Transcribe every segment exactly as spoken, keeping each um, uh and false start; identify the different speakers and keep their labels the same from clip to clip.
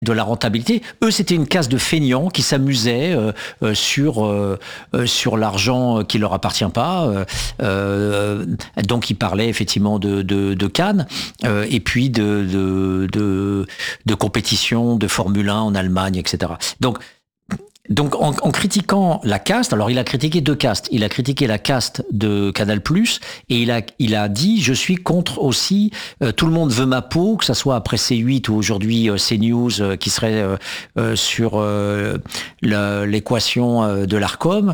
Speaker 1: de la rentabilité. Eux, c'était une caste de feignants qui s'amusaient euh, euh, sur euh, euh, sur l'argent qui leur appartient pas. Euh, euh, donc, ils parlaient effectivement de de, de Cannes euh, et puis de de, de de compétition de Formule un en Allemagne, et cetera. Donc Donc, en, en critiquant la caste, alors il a critiqué deux castes. Il a critiqué la caste de Canal+, et il a, il a dit, je suis contre aussi, euh, tout le monde veut ma peau, que ça soit après C huit ou aujourd'hui euh, CNews, euh, qui serait euh, euh, sur euh, la, l'équation euh, de l'Arcom.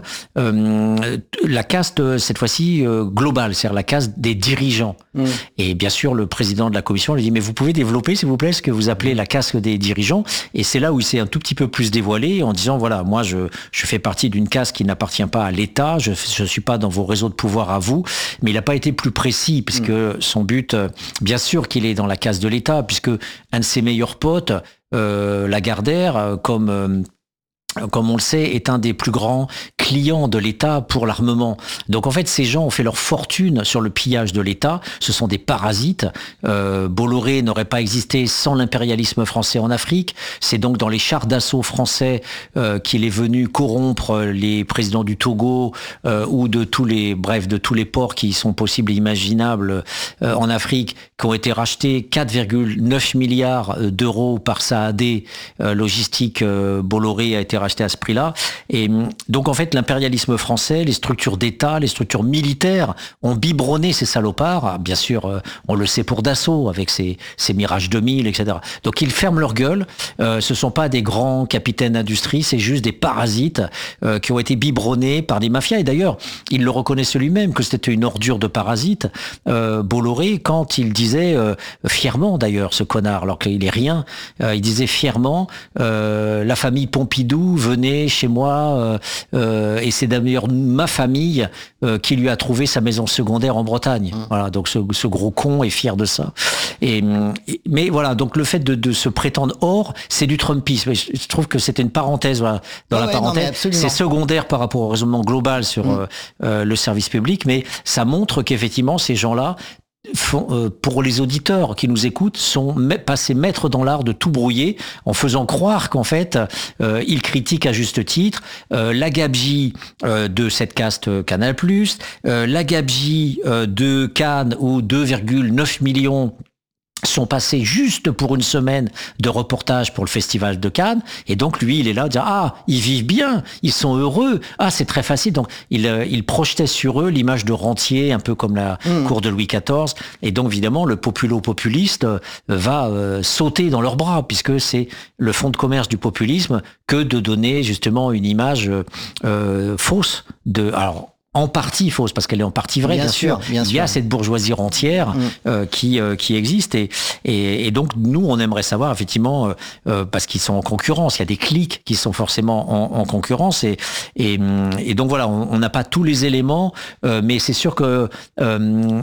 Speaker 1: Euh, la caste, cette fois-ci, euh, globale, c'est-à-dire la caste des dirigeants. Mmh. Et bien sûr, le président de la commission lui dit, mais vous pouvez développer, s'il vous plaît, ce que vous appelez la caste des dirigeants. Et c'est là où il s'est un tout petit peu plus dévoilé en disant, voilà, moi, je, je fais partie d'une caste qui n'appartient pas à l'État. Je ne suis pas dans vos réseaux de pouvoir à vous. Mais il n'a pas été plus précis, puisque mmh. son but, bien sûr qu'il est dans la caste de l'État, puisque un de ses meilleurs potes, euh, Lagardère, comme... Euh, comme on le sait, est un des plus grands clients de l'État pour l'armement. Donc en fait, ces gens ont fait leur fortune sur le pillage de l'État. Ce sont des parasites. Euh, Bolloré n'aurait pas existé sans l'impérialisme français en Afrique. C'est donc dans les chars d'assaut français euh, qu'il est venu corrompre les présidents du Togo euh, ou de tous les, bref, de tous les ports qui sont possibles et imaginables euh, en Afrique, qui ont été rachetés quatre virgule neuf milliards d'euros par Saadé. Euh, logistique euh, Bolloré a été racheté à ce prix-là. Et donc, en fait, l'impérialisme français, les structures d'État, les structures militaires ont biberonné ces salopards. Bien sûr, on le sait pour Dassault, avec ses, ses Mirage deux mille, et cetera. Donc, ils ferment leur gueule. Euh, ce sont pas des grands capitaines d'industrie, c'est juste des parasites euh, qui ont été biberonnés par des mafias. Et d'ailleurs, il le reconnaissait lui-même que c'était une ordure de parasites. Euh, Bolloré, quand il disait, euh, fièrement d'ailleurs, ce connard, alors qu'il est rien, euh, il disait fièrement, euh, la famille Pompidou venait chez moi euh, euh, et c'est d'ailleurs ma famille euh, qui lui a trouvé sa maison secondaire en Bretagne. Mmh. Voilà, donc ce, ce gros con est fier de ça. Et, et mais voilà, donc le fait de, de se prétendre hors, c'est du Trumpisme. Je trouve que c'était une parenthèse, voilà, dans oh la ouais, parenthèse. Non, c'est secondaire par rapport au raisonnement global sur mmh. euh, euh, le service public, mais ça montre qu'effectivement ces gens-là Font, euh, pour les auditeurs qui nous écoutent, sont ma- passés maîtres dans l'art de tout brouiller en faisant croire qu'en fait, euh, ils critiquent à juste titre euh, la gabegie euh, de cette caste Canal+, euh, la gabegie euh, de Cannes où deux virgule neuf millions sont passés juste pour une semaine de reportage pour le festival de Cannes, et donc lui il est là à dire ah ils vivent bien, ils sont heureux, ah c'est très facile. Donc il euh, il projetait sur eux l'image de rentier un peu comme la mmh. cour de Louis quatorze, et donc évidemment le populo-populiste euh, va euh, sauter dans leurs bras, puisque c'est le fond de commerce du populisme que de donner justement une image euh, fausse de alors en partie fausse, parce qu'elle est en partie vraie, bien, bien sûr. sûr. Bien Il y sûr. a cette bourgeoisie rentière mmh. euh, qui euh, qui existe, et, et et donc nous on aimerait savoir effectivement euh, parce qu'ils sont en concurrence, il y a des clics qui sont forcément en, en concurrence, et et et donc voilà, on n'a pas tous les éléments, euh, mais c'est sûr que euh,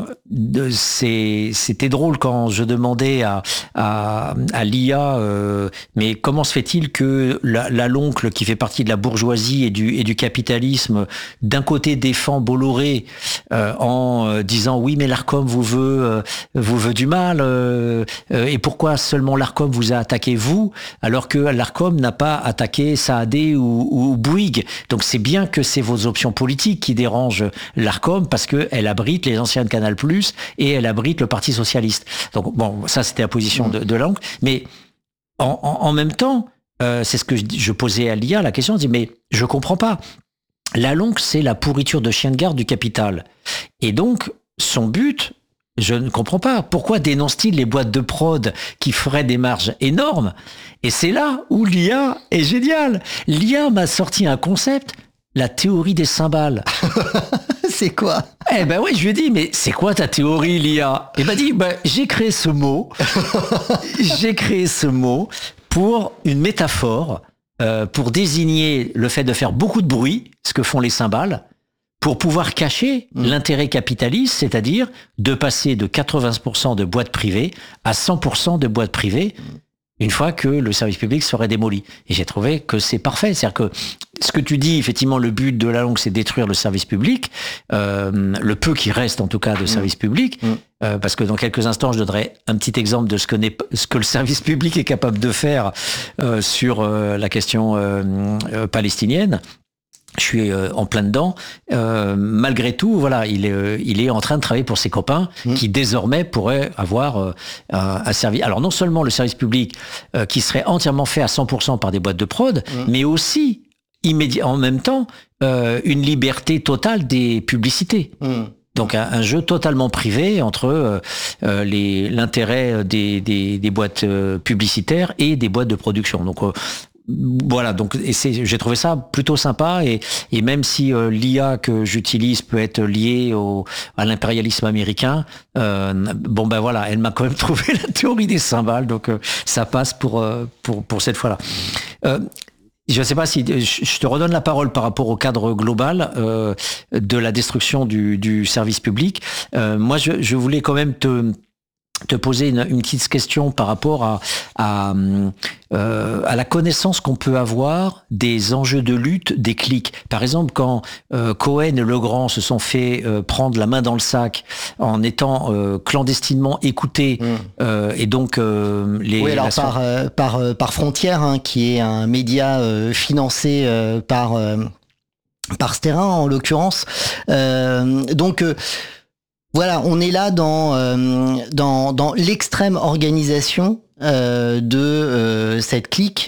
Speaker 1: c'est c'était drôle quand je demandais à à, à l'I A euh, mais comment se fait-il que la, la l'oncle qui fait partie de la bourgeoisie et du et du capitalisme d'un côté défend Bolloré euh, en euh, disant oui mais l'Arcom vous veut euh, vous veut du mal euh, euh, et pourquoi seulement l'Arcom vous a attaqué vous alors que l'Arcom n'a pas attaqué Saadé ou, ou Bouygues. Donc c'est bien que c'est vos options politiques qui dérangent l'Arcom, parce que elle abrite les anciennes Canal+ et elle abrite le Parti socialiste. Donc bon, ça c'était la position de, de l'oncle, mais en, en, en même temps euh, c'est ce que je, je posais à l'I A la question, je dis mais je comprends pas. La longue, c'est la pourriture de chien de garde du capital. Et donc, son but, je ne comprends pas. Pourquoi dénonce-t-il les boîtes de prod qui feraient des marges énormes? Et c'est là où l'I A est géniale. L'I A m'a sorti un concept, la théorie des cymbales.
Speaker 2: C'est quoi?
Speaker 1: Eh ben oui, je lui ai dit, mais c'est quoi ta théorie, l'I A? Il m'a dit, ben, j'ai créé ce mot. j'ai créé ce mot pour une métaphore. Euh, pour désigner le fait de faire beaucoup de bruit, ce que font les cymbales, pour pouvoir cacher mmh. l'intérêt capitaliste, c'est-à-dire de passer de quatre-vingts pour cent de boîtes privées à cent pour cent de boîtes privées, mmh. une fois que le service public serait démoli. Et j'ai trouvé que c'est parfait. C'est-à-dire que ce que tu dis, effectivement, le but de la longue, c'est détruire le service public, euh, le peu qui reste en tout cas de service mmh. public. Mmh. euh, parce que dans quelques instants, je donnerai un petit exemple de ce que, n'est, ce que le service public est capable de faire euh, sur euh, la question euh, euh, palestinienne. Je suis euh, en plein dedans. Euh, malgré tout, voilà, il est, euh, il est en train de travailler pour ses copains mmh. qui désormais pourraient avoir euh, un, un service. Alors non seulement le service public euh, qui serait entièrement fait à cent pour cent par des boîtes de prod, mmh. mais aussi immédiat, en même temps euh, une liberté totale des publicités. Mmh. Donc un, un jeu totalement privé entre euh, euh, les, l'intérêt des, des, des boîtes euh, publicitaires et des boîtes de production. Donc euh, voilà, donc et c'est, j'ai trouvé ça plutôt sympa et, et même si euh, l'I A que j'utilise peut être liée au, à l'impérialisme américain, euh, bon ben voilà, elle m'a quand même trouvé la théorie des cymbales, donc euh, ça passe pour, euh, pour, pour cette fois-là. Euh, Je ne sais pas si je te redonne la parole par rapport au cadre global euh, de la destruction du, du service public. Euh, moi, je, je voulais quand même te te poser une, une petite question par rapport à, à, euh, à la connaissance qu'on peut avoir des enjeux de lutte des clics. Par exemple, quand euh, Cohen et Legrand se sont fait euh, prendre la main dans le sac en étant euh, clandestinement écoutés, mmh. euh, et donc euh, les...
Speaker 2: Oui, alors par, euh, par, euh, par Frontière, hein, qui est un média euh, financé euh, par, euh, par Sterrin, en l'occurrence. Euh, donc... Euh, Voilà, on est là dans euh, dans, dans l'extrême organisation euh, de euh, cette clique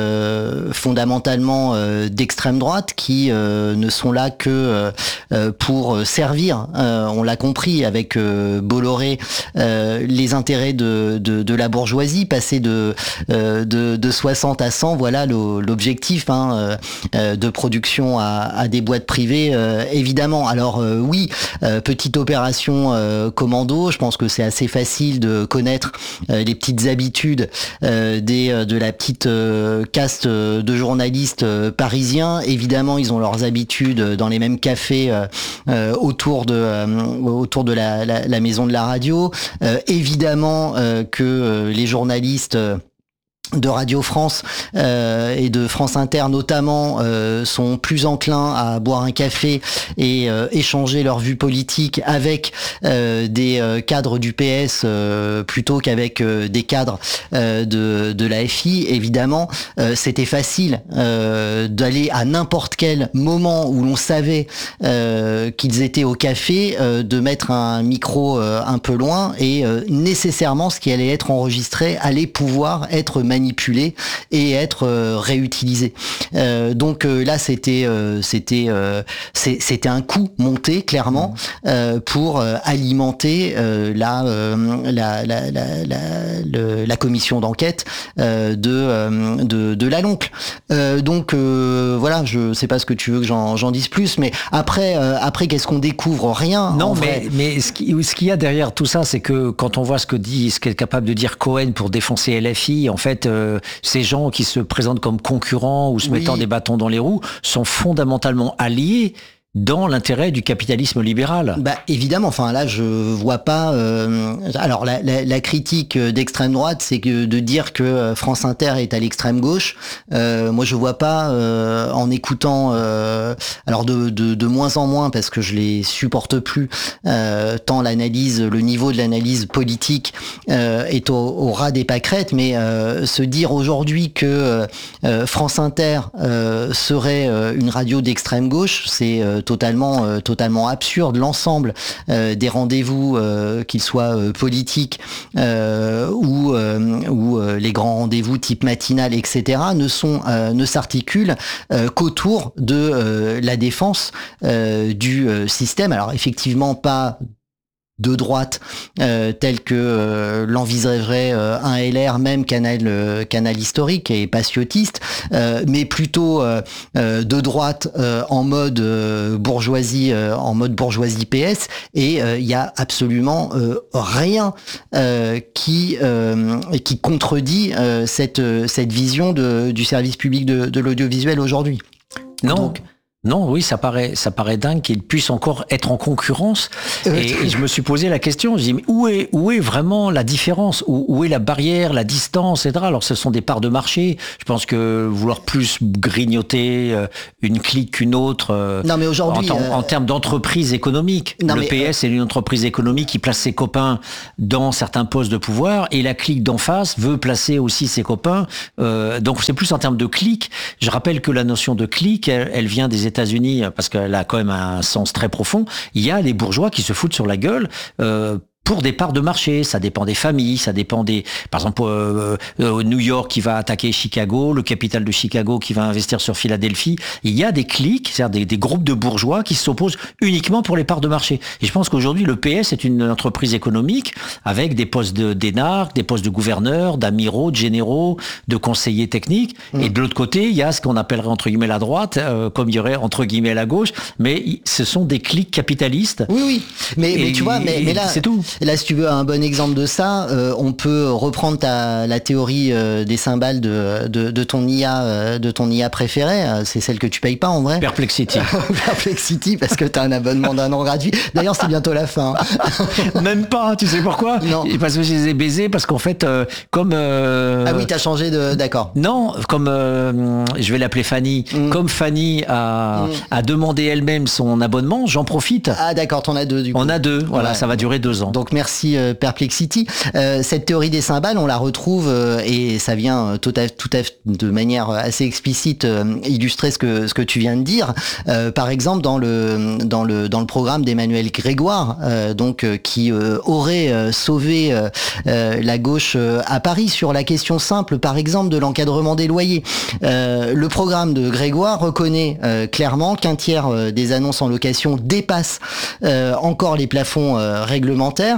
Speaker 2: euh, fondamentalement euh, d'extrême droite qui euh, ne sont là que euh, pour servir, euh, on l'a compris avec euh, Bolloré, euh, les intérêts de, de, de la bourgeoisie, passer de, euh, de, de soixante à cent, voilà l'objectif hein, euh, de production à, à des boîtes privées, euh, évidemment. Alors euh, oui, euh, petite opération euh, commando, je pense que c'est assez facile de connaître euh, les petites habitudes euh, des, de la petite euh, caste de journalistes parisiens. Évidemment, ils ont leurs habitudes dans les mêmes cafés euh, autour de euh, autour de la, la, la maison de la radio. Euh, évidemment euh, que euh, les journalistes euh, de Radio France euh, et de France Inter notamment euh, sont plus enclins à boire un café et euh, échanger leur vue politique avec euh, des euh, cadres du P S euh, plutôt qu'avec euh, des cadres euh, de, de la F I. Évidemment, euh, c'était facile euh, d'aller à n'importe quel moment où l'on savait euh, qu'ils étaient au café, euh, de mettre un micro euh, un peu loin et euh, nécessairement ce qui allait être enregistré allait pouvoir être manipulé manipulé et être euh, réutilisé. Euh, donc euh, là, c'était euh, c'était euh, c'était un coup monté clairement euh, pour euh, alimenter euh, la, euh, la, la, la, la, le, la commission d'enquête euh, de, euh, de de la Loncle. Euh, donc euh, voilà, je sais pas ce que tu veux que j'en j'en dise plus, mais après euh, après qu'est-ce qu'on découvre? Rien.
Speaker 1: Non,
Speaker 2: en
Speaker 1: mais
Speaker 2: vrai.
Speaker 1: mais ce qui ce qu'il y a derrière tout ça, c'est que quand on voit ce que dit, ce qu'est capable de dire Cohen pour défoncer L F I, en fait. Euh, ces gens qui se présentent comme concurrents ou se
Speaker 2: Oui.
Speaker 1: mettant des bâtons dans les roues sont fondamentalement alliés dans l'intérêt du capitalisme libéral.
Speaker 2: Bah évidemment, enfin là je vois pas. Euh, alors la, la, la critique d'extrême droite, c'est que de dire que France Inter est à l'extrême gauche. Euh, moi je vois pas euh, en écoutant. Euh, alors de, de de moins en moins parce que je les supporte plus. Euh, tant l'analyse, le niveau de l'analyse politique euh, est au, au ras des pâquerettes. Mais euh, se dire aujourd'hui que euh, France Inter euh, serait euh, une radio d'extrême gauche, c'est euh, totalement euh, totalement absurde. L'ensemble euh, des rendez-vous, euh, qu'ils soient euh, politiques euh, ou euh, ou euh, les grands rendez-vous type matinal, et cetera, ne sont euh, ne s'articulent euh, qu'autour de euh, la défense euh, du euh, système. Alors effectivement pas de droite euh, tel que euh, l'envisagerait euh, un L R, même canal euh, canal historique et patriotiste, euh, mais plutôt euh, euh, de droite euh, en mode euh, bourgeoisie euh, en mode bourgeoisie P S. Et il euh, y a absolument euh, rien euh, qui euh, qui contredit euh, cette cette vision de du service public de, de l'audiovisuel aujourd'hui.
Speaker 1: Non.
Speaker 2: Donc,
Speaker 1: Non, oui, ça paraît, ça paraît dingue qu'il puisse encore être en concurrence. Et, et je me suis posé la question, je dis, mais où est, où est vraiment la différence? Où, où est la barrière, la distance, et cetera. Alors, ce sont des parts de marché. Je pense que vouloir plus grignoter une clique qu'une autre,
Speaker 2: non, mais aujourd'hui,
Speaker 1: en,
Speaker 2: euh...
Speaker 1: en termes d'entreprise économique. Non, le mais, P S euh... est une entreprise économique qui place ses copains dans certains postes de pouvoir, et la clique d'en face veut placer aussi ses copains. Euh, donc, c'est plus en termes de clique. Je rappelle que la notion de clique, elle, elle vient des États-Unis, parce qu'elle a quand même un sens très profond. Il y a les bourgeois qui se foutent sur la gueule euh, pour des parts de marché. Ça dépend des familles, ça dépend des... Par exemple, euh, euh, New York qui va attaquer Chicago, le capital de Chicago qui va investir sur Philadelphie. Il y a des cliques, c'est-à-dire des, des groupes de bourgeois qui s'opposent uniquement pour les parts de marché. Et je pense qu'aujourd'hui, le P S est une entreprise économique avec des postes de, d'énarques, des postes de gouverneurs, d'amiraux, de généraux, de conseillers techniques. Mmh. Et de l'autre côté, il y a ce qu'on appellerait entre guillemets la droite, euh, comme il y aurait entre guillemets la gauche. Mais ce sont des cliques capitalistes.
Speaker 2: Oui, oui. Mais, mais tu vois, mais, mais là...
Speaker 1: C'est tout.
Speaker 2: Là, si tu veux un bon exemple de ça, euh, on peut reprendre ta, la théorie euh, des cymbales de, de, de ton I A, euh, de ton I A préférée. Euh, c'est celle que tu payes pas en vrai.
Speaker 1: Perplexity.
Speaker 2: Perplexity, parce que t'as un abonnement d'un an gratuit. D'ailleurs, c'est bientôt la fin.
Speaker 1: Même pas. Tu sais pourquoi?
Speaker 2: Non.
Speaker 1: Parce que je les ai baisés. Parce qu'en fait, euh, comme euh,
Speaker 2: ah oui, t'as changé de. D'accord.
Speaker 1: Non, comme euh, je vais l'appeler Fanny. Mm. Comme Fanny a, mm. a demandé elle-même son abonnement, j'en profite.
Speaker 2: Ah d'accord, t'en as deux du coup.
Speaker 1: On a deux. Voilà,
Speaker 2: ouais.
Speaker 1: Ça va durer deux ans.
Speaker 2: Donc merci euh, Perplexity. Euh, cette théorie des cymbales, on la retrouve euh, et ça vient tout à, tout à de manière assez explicite euh, illustrer ce que ce que tu viens de dire. Euh, par exemple dans le dans le dans le programme d'Emmanuel Grégoire, euh, donc euh, qui euh, aurait euh, sauvé euh, euh, la gauche euh, à Paris sur la question simple, par exemple de l'encadrement des loyers. Euh, le programme de Grégoire reconnaît euh, clairement qu'un tiers euh, des annonces en location dépasse euh, encore les plafonds euh, réglementaires.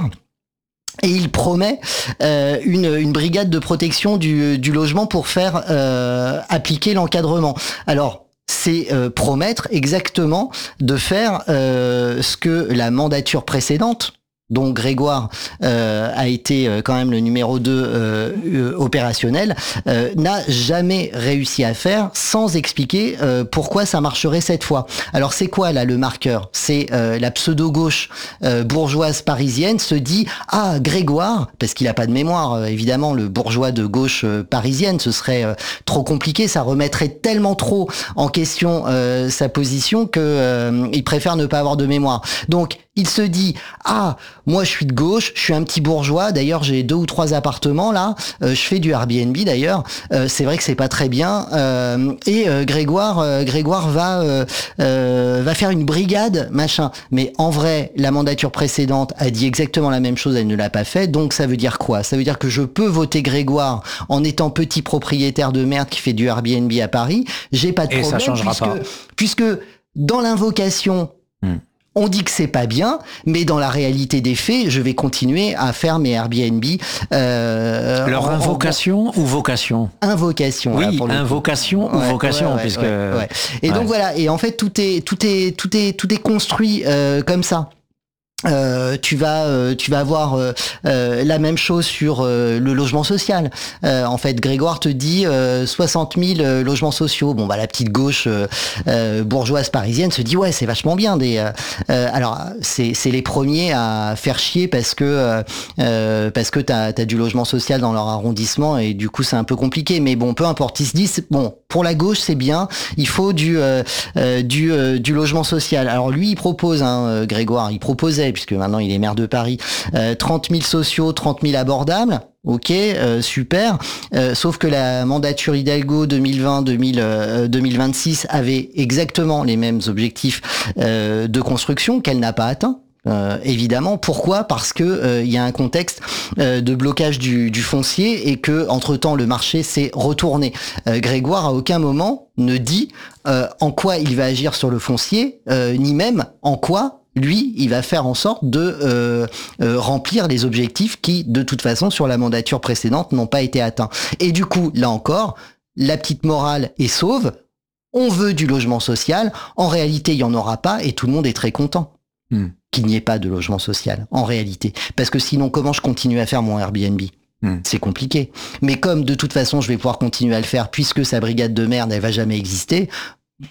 Speaker 2: Et il promet euh, une, une brigade de protection du, du logement pour faire euh, appliquer l'encadrement. Alors, c'est euh, promettre exactement de faire euh, ce que la mandature précédente, dont Grégoire euh, a été euh, quand même le numéro deux euh, euh, opérationnel, euh, n'a jamais réussi à faire sans expliquer euh, pourquoi ça marcherait cette fois. Alors c'est quoi là le marqueur? C'est euh, la pseudo-gauche euh, bourgeoise parisienne se dit « Ah, Grégoire », parce qu'il n'a pas de mémoire, euh, évidemment, le bourgeois de gauche euh, parisienne, ce serait euh, trop compliqué, ça remettrait tellement trop en question euh, sa position que euh, il préfère ne pas avoir de mémoire. Donc, il se dit « Ah, moi je suis de gauche, je suis un petit bourgeois, d'ailleurs j'ai deux ou trois appartements là, euh, je fais du Airbnb d'ailleurs, euh, c'est vrai que c'est pas très bien, euh, et euh, Grégoire euh, Grégoire va euh, euh, va faire une brigade, machin. » Mais en vrai, la mandature précédente a dit exactement la même chose, elle ne l'a pas fait, donc ça veut dire quoi? Ça veut dire que je peux voter Grégoire en étant petit propriétaire de merde qui fait du Airbnb à Paris, j'ai pas de
Speaker 1: et
Speaker 2: problème,
Speaker 1: ça changera
Speaker 2: puisque,
Speaker 1: pas.
Speaker 2: puisque dans l'invocation, hmm. on dit que c'est pas bien, mais dans la réalité des faits, je vais continuer à faire mes Airbnb. Euh,
Speaker 1: Leur
Speaker 2: en,
Speaker 1: invocation
Speaker 2: en...
Speaker 1: ou vocation?
Speaker 2: Invocation.
Speaker 1: Oui,
Speaker 2: là, pour le
Speaker 1: invocation
Speaker 2: coup.
Speaker 1: ou
Speaker 2: ouais,
Speaker 1: vocation,
Speaker 2: ouais, ouais,
Speaker 1: puisque.
Speaker 2: Ouais, ouais. Et ouais. donc voilà. Et en fait, tout est, tout est, tout est, tout est construit euh, comme ça. Euh, tu vas euh, tu vas avoir euh, euh, la même chose sur euh, le logement social. Euh, en fait, Grégoire te dit euh, soixante mille euh, logements sociaux. Bon bah la petite gauche euh, euh, bourgeoise parisienne se dit ouais c'est vachement bien des. Euh, euh, alors c'est c'est les premiers à faire chier parce que euh, euh, parce que t'as t'as du logement social dans leur arrondissement et du coup c'est un peu compliqué. Mais bon peu importe, ils se disent bon pour la gauche c'est bien, il faut du euh, euh, du euh, du logement social. Alors lui il propose hein, Grégoire, il proposait puisque maintenant il est maire de Paris, euh, trente mille sociaux, trente mille abordables, ok, euh, super, euh, sauf que la mandature Hidalgo deux mille vingt deux mille vingt-six avait exactement les mêmes objectifs euh, de construction qu'elle n'a pas atteint. Euh, évidemment, pourquoi? Parce que euh, il y a un contexte euh, de blocage du, du foncier et que entre temps le marché s'est retourné. Euh, Grégoire à aucun moment ne dit euh, en quoi il va agir sur le foncier, euh, ni même en quoi lui, il va faire en sorte de euh, euh, remplir les objectifs qui, de toute façon, sur la mandature précédente, n'ont pas été atteints. Et du coup, là encore, la petite morale est sauve. On veut du logement social. En réalité, il n'y en aura pas et tout le monde est très content mmh. qu'il n'y ait pas de logement social, en réalité. Parce que sinon, comment je continue à faire mon Airbnb ? Mmh. C'est compliqué. Mais comme, de toute façon, je vais pouvoir continuer à le faire puisque sa brigade de merde, elle va jamais exister, bon,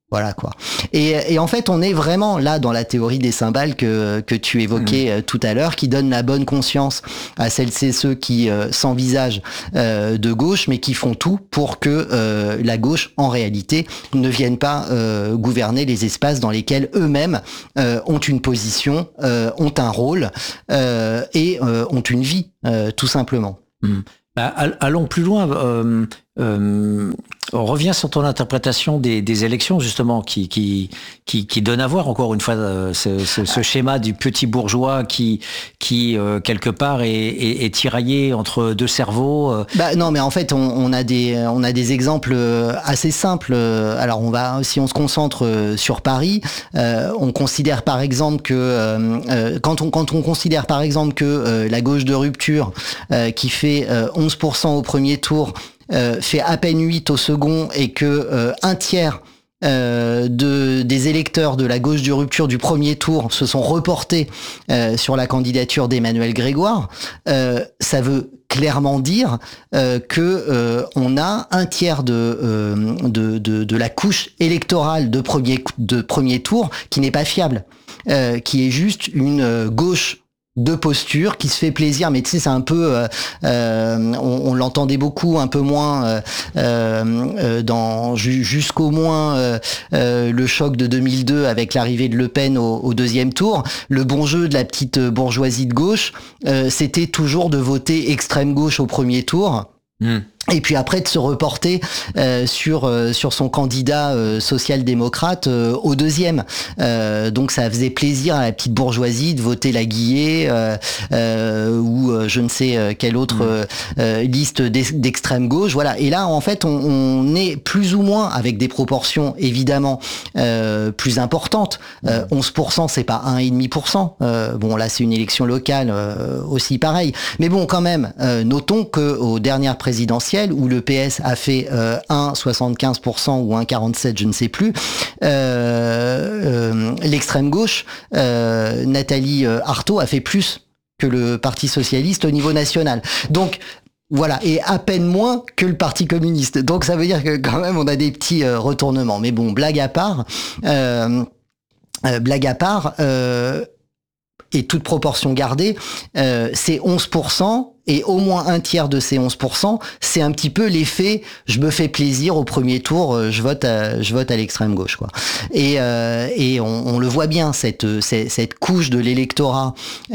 Speaker 2: Voilà quoi. Et, et en fait, on est vraiment là dans la théorie des cymbales que, que tu évoquais mmh. tout à l'heure, qui donne la bonne conscience à celles et ceux qui euh, s'envisagent euh, de gauche, mais qui font tout pour que euh, la gauche, en réalité, ne vienne pas euh, gouverner les espaces dans lesquels eux-mêmes euh, ont une position, euh, ont un rôle euh, et euh, ont une vie, euh, tout simplement.
Speaker 1: Mmh. Bah, allons plus loin. Euh, euh, on revient sur ton interprétation des, des élections, justement, qui, qui, qui, qui donne à voir, encore une fois, ce, ce, ce schéma du petit bourgeois qui, qui euh, quelque part, est, est, est tiraillé entre deux cerveaux. Euh.
Speaker 2: Bah, non, mais en fait, on, on, a des, on a des exemples assez simples. Alors, on va, si on se concentre sur Paris, euh, on considère par exemple que, euh, quand, on, quand on considère par exemple que euh, la gauche de rupture, euh, qui fait euh, onze pour cent au premier tour, Euh, fait à peine huit au second et que euh, un tiers euh, de, des électeurs de la gauche de rupture du premier tour se sont reportés euh, sur la candidature d'Emmanuel Grégoire, euh, ça veut clairement dire euh, que euh, on a un tiers de, euh, de, de, de la couche électorale de premier, de premier tour qui n'est pas fiable, euh, qui est juste une euh, gauche de posture qui se fait plaisir, mais tu sais, c'est un peu euh, euh, on, on l'entendait beaucoup, un peu moins euh, euh, dans jusqu'au moins euh, euh, le choc de deux mille deux avec l'arrivée de Le Pen au, au deuxième tour. Le bon jeu de la petite bourgeoisie de gauche, euh, c'était toujours de voter extrême gauche au premier tour. Mmh. Et puis après de se reporter euh, sur euh, sur son candidat euh, social-démocrate euh, au deuxième. Euh, donc ça faisait plaisir à la petite bourgeoisie de voter la Guillet euh, euh, ou euh, je ne sais quelle autre euh, euh, liste d'extrême gauche. Voilà. Et là en fait on, on est plus ou moins avec des proportions évidemment euh, plus importantes. Euh, onze pour cent c'est pas un virgule cinq pour cent. Euh, bon là c'est une élection locale euh, aussi pareil. Mais bon quand même euh, notons que aux dernières présidentielles où le P S a fait euh, un virgule soixante-quinze pour cent ou un virgule quarante-sept, je ne sais plus, euh, euh, l'extrême gauche, euh, Nathalie Arthaud, a fait plus que le Parti socialiste au niveau national. Donc, voilà, et à peine moins que le Parti communiste. Donc ça veut dire que quand même on a des petits euh, retournements. Mais bon, blague à part, euh, euh, blague à part, euh, et toute proportion gardée, euh, c'est onze pour cent. Et au moins un tiers de ces onze pour cent, c'est un petit peu l'effet je me fais plaisir au premier tour, je vote à, je vote à l'extrême gauche, quoi. Et, euh, et on, on le voit bien, cette, cette, cette couche de l'électorat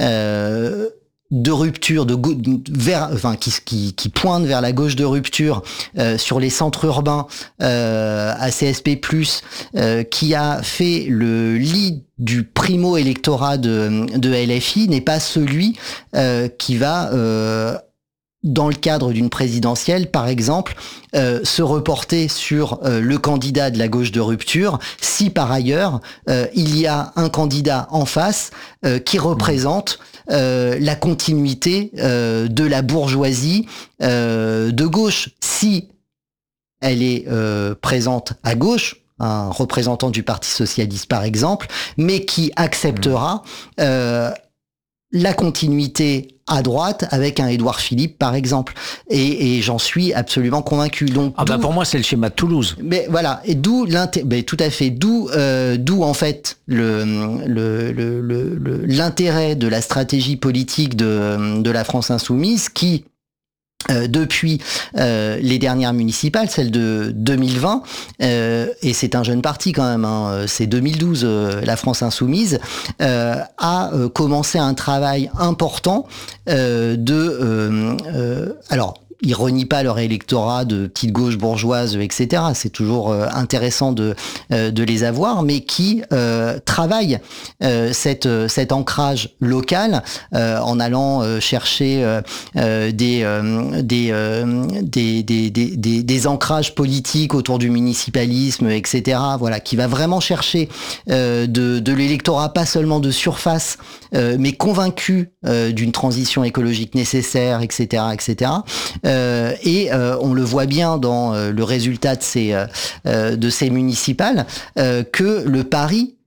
Speaker 2: euh, de rupture, de, de vers, enfin qui, qui, qui pointe vers la gauche de rupture euh, sur les centres urbains euh, à C S P plus, euh, qui a fait le lit du primo-électorat de, de L F I, n'est pas celui euh, qui va, euh, dans le cadre d'une présidentielle, par exemple, euh, se reporter sur euh, le candidat de la gauche de rupture, si par ailleurs, euh, il y a un candidat en face euh, qui représente euh, la continuité euh, de la bourgeoisie euh, de gauche. Si elle est euh, présente à gauche, un représentant du Parti socialiste par exemple, mais qui acceptera euh, la continuité à droite avec un Édouard Philippe par exemple, et, et j'en suis absolument convaincu. Donc
Speaker 1: ah bah pour moi c'est le schéma de Toulouse.
Speaker 2: Mais voilà, et d'où l'intérêt, tout à fait, d'où euh, d'où en fait le le, le, le le l'intérêt de la stratégie politique de de la France insoumise qui Euh, depuis euh, les dernières municipales, celle de deux mille vingt, euh, et c'est un jeune parti quand même, hein, c'est deux mille douze, euh, la France insoumise, euh, a euh, commencé un travail important euh, de... Euh, euh, alors, ils renient pas leur électorat de petite gauche bourgeoise, et cetera. C'est toujours euh, intéressant de euh, de les avoir, mais qui euh, travaillent euh, cette cet ancrage local euh, en allant euh, chercher euh, euh, des, euh, des, euh, des, des des des des ancrages politiques autour du municipalisme, et cetera. Voilà, qui va vraiment chercher euh, de de l'électorat pas seulement de surface, euh, mais convaincu euh, d'une transition écologique nécessaire, et cetera, et cetera. Euh, et euh, on le voit bien dans euh, le résultat de ces, euh, de ces municipales, euh, que le pari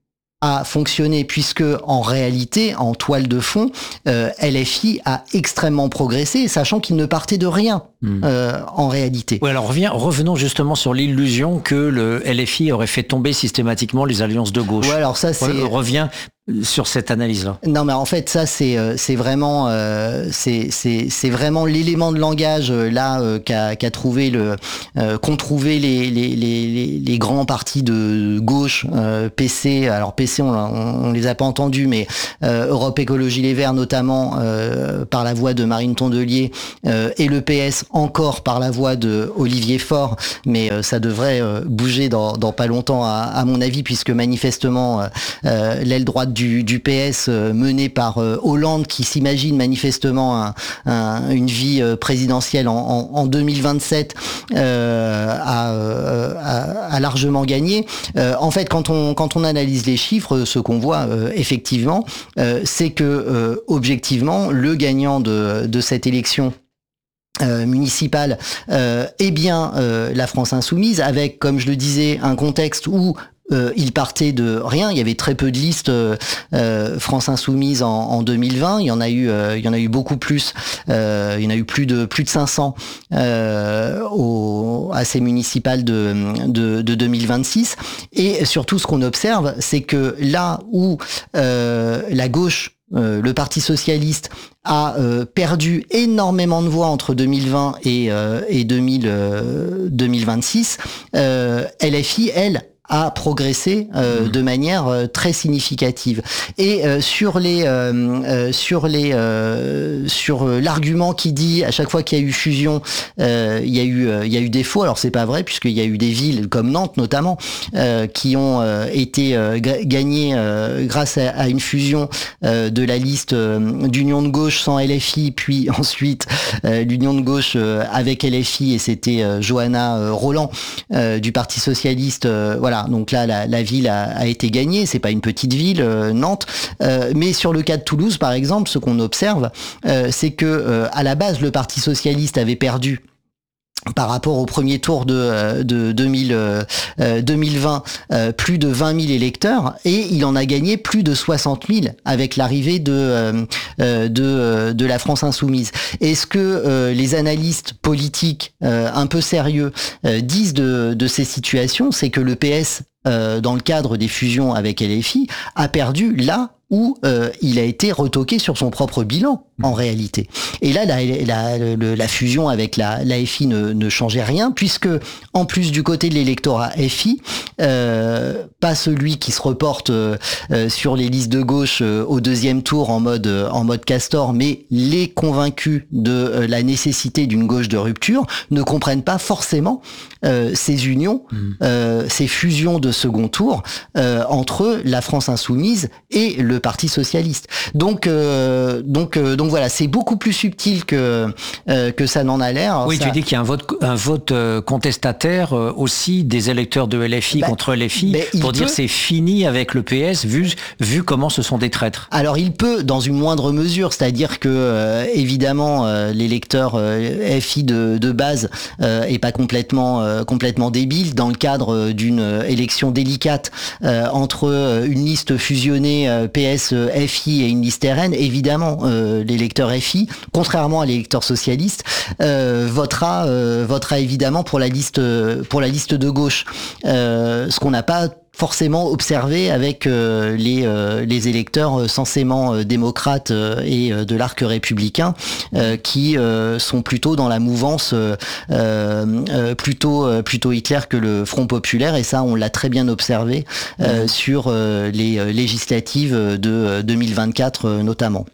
Speaker 2: a fonctionné, puisque en réalité, en toile de fond, euh, L F I a extrêmement progressé, sachant qu'il ne partait de rien mmh. euh, en réalité.
Speaker 1: Oui, alors revient, revenons justement sur l'illusion que le L F I aurait fait tomber systématiquement les alliances de gauche.
Speaker 2: Ouais, alors ça c'est
Speaker 1: revient sur cette analyse-là.
Speaker 2: Non, mais en fait, ça c'est c'est vraiment euh, c'est c'est c'est vraiment l'élément de langage là euh, qu'a qu'a trouvé le euh, qu'ont trouvé les les les les grands partis de gauche, euh, P C. Alors P C, on on, on les a pas entendus, mais euh, Europe Écologie Les Verts notamment euh, par la voix de Marine Tondelier euh, et le P S encore par la voix de Olivier Faure. Mais euh, ça devrait euh, bouger dans dans pas longtemps à, à mon avis, puisque manifestement euh, l'aile droite Du, du P S euh, mené par euh, Hollande, qui s'imagine manifestement un, un, une vie euh, présidentielle en, en, en deux mille vingt-sept, euh, a, euh, a, a largement gagné. Euh, en fait, quand on quand on analyse les chiffres, ce qu'on voit euh, effectivement, euh, c'est que euh, objectivement, le gagnant de, de cette élection Euh, municipale euh, est bien euh, la France Insoumise, avec, comme je le disais, un contexte où Euh, il partait de rien. Il y avait très peu de listes euh, euh, France Insoumise en, en deux mille vingt. Il y en a eu, euh, il y en a eu beaucoup plus. Euh, il y en a eu plus de plus de cinq cents euh, au, à ces municipales de, de, de deux mille vingt-six. Et surtout, ce qu'on observe, c'est que là où euh, la gauche, Euh, le Parti socialiste a euh, perdu énormément de voix entre deux mille vingt et, euh, et deux mille, euh, deux mille vingt-six, euh, L F I, elle, a progressé euh, mmh. de manière euh, très significative. Et euh, sur les euh, euh, sur les euh, sur euh, l'argument qui dit à chaque fois qu'il y a eu fusion, euh, il y a eu euh, il y a eu des faux. Alors c'est pas vrai, puisqu'il y a eu des villes comme Nantes notamment euh, qui ont euh, été euh, gagnées euh, grâce à, à une fusion euh, de la liste euh, d'union de gauche sans L F I, puis ensuite euh, l'union de gauche euh, avec L F I, et c'était euh, Johanna euh, Roland euh, du Parti socialiste. Euh, voilà. Donc là, la, la ville a, a été gagnée. C'est pas une petite ville, euh, Nantes. Euh, mais sur le cas de Toulouse, par exemple, ce qu'on observe, euh, c'est que euh, à la base, le Parti socialiste avait perdu par rapport au premier tour de, de deux mille, euh, deux mille vingt, euh, plus de vingt mille électeurs, et il en a gagné plus de soixante mille avec l'arrivée de, euh, de, de la France Insoumise. Est-ce que euh, les analystes politiques euh, un peu sérieux euh, disent de, de ces situations? C'est que le P S, euh, dans le cadre des fusions avec L F I, a perdu là où euh, il a été retoqué sur son propre bilan, en réalité. Et là, la, la, la, la fusion avec la, la F I ne, ne changeait rien, puisque, en plus du côté de l'électorat F I, euh, pas celui qui se reporte euh, sur les listes de gauche euh, au deuxième tour en mode, euh, en mode Castor, mais les convaincus de euh, la nécessité d'une gauche de rupture ne comprennent pas forcément euh, ces unions, mmh. euh, ces fusions de second tour euh, entre la France Insoumise et le Parti socialiste. Donc, euh, donc, euh, donc voilà, c'est beaucoup plus subtil que euh, que ça n'en a l'air. Alors
Speaker 1: oui,
Speaker 2: ça...
Speaker 1: tu dis qu'il y a un vote, un vote euh, contestataire euh, aussi des électeurs de L F I bah, contre L F I bah, pour dire peut... c'est fini avec le P S vu vu comment ce sont des traîtres.
Speaker 2: Alors il peut dans une moindre mesure, c'est-à-dire que euh, évidemment euh, l'électeur euh, F I de, de base euh, est pas complètement euh, complètement débile dans le cadre d'une élection délicate euh, entre une liste fusionnée euh, P S F I et une liste R N. Évidemment, euh, l'électeur F I, contrairement à l'électeur socialiste, euh, votera euh, votera évidemment pour la liste pour la liste de gauche. Euh, ce qu'on n'a pas forcément observé avec euh, les euh, les électeurs euh, censément euh, démocrates euh, et euh, de l'arc républicain euh, qui euh, sont plutôt dans la mouvance euh, euh, plutôt euh, plutôt Hitler que le Front populaire, et ça on l'a très bien observé euh, mmh. sur euh, les euh, législatives de euh, deux mille vingt-quatre euh, notamment.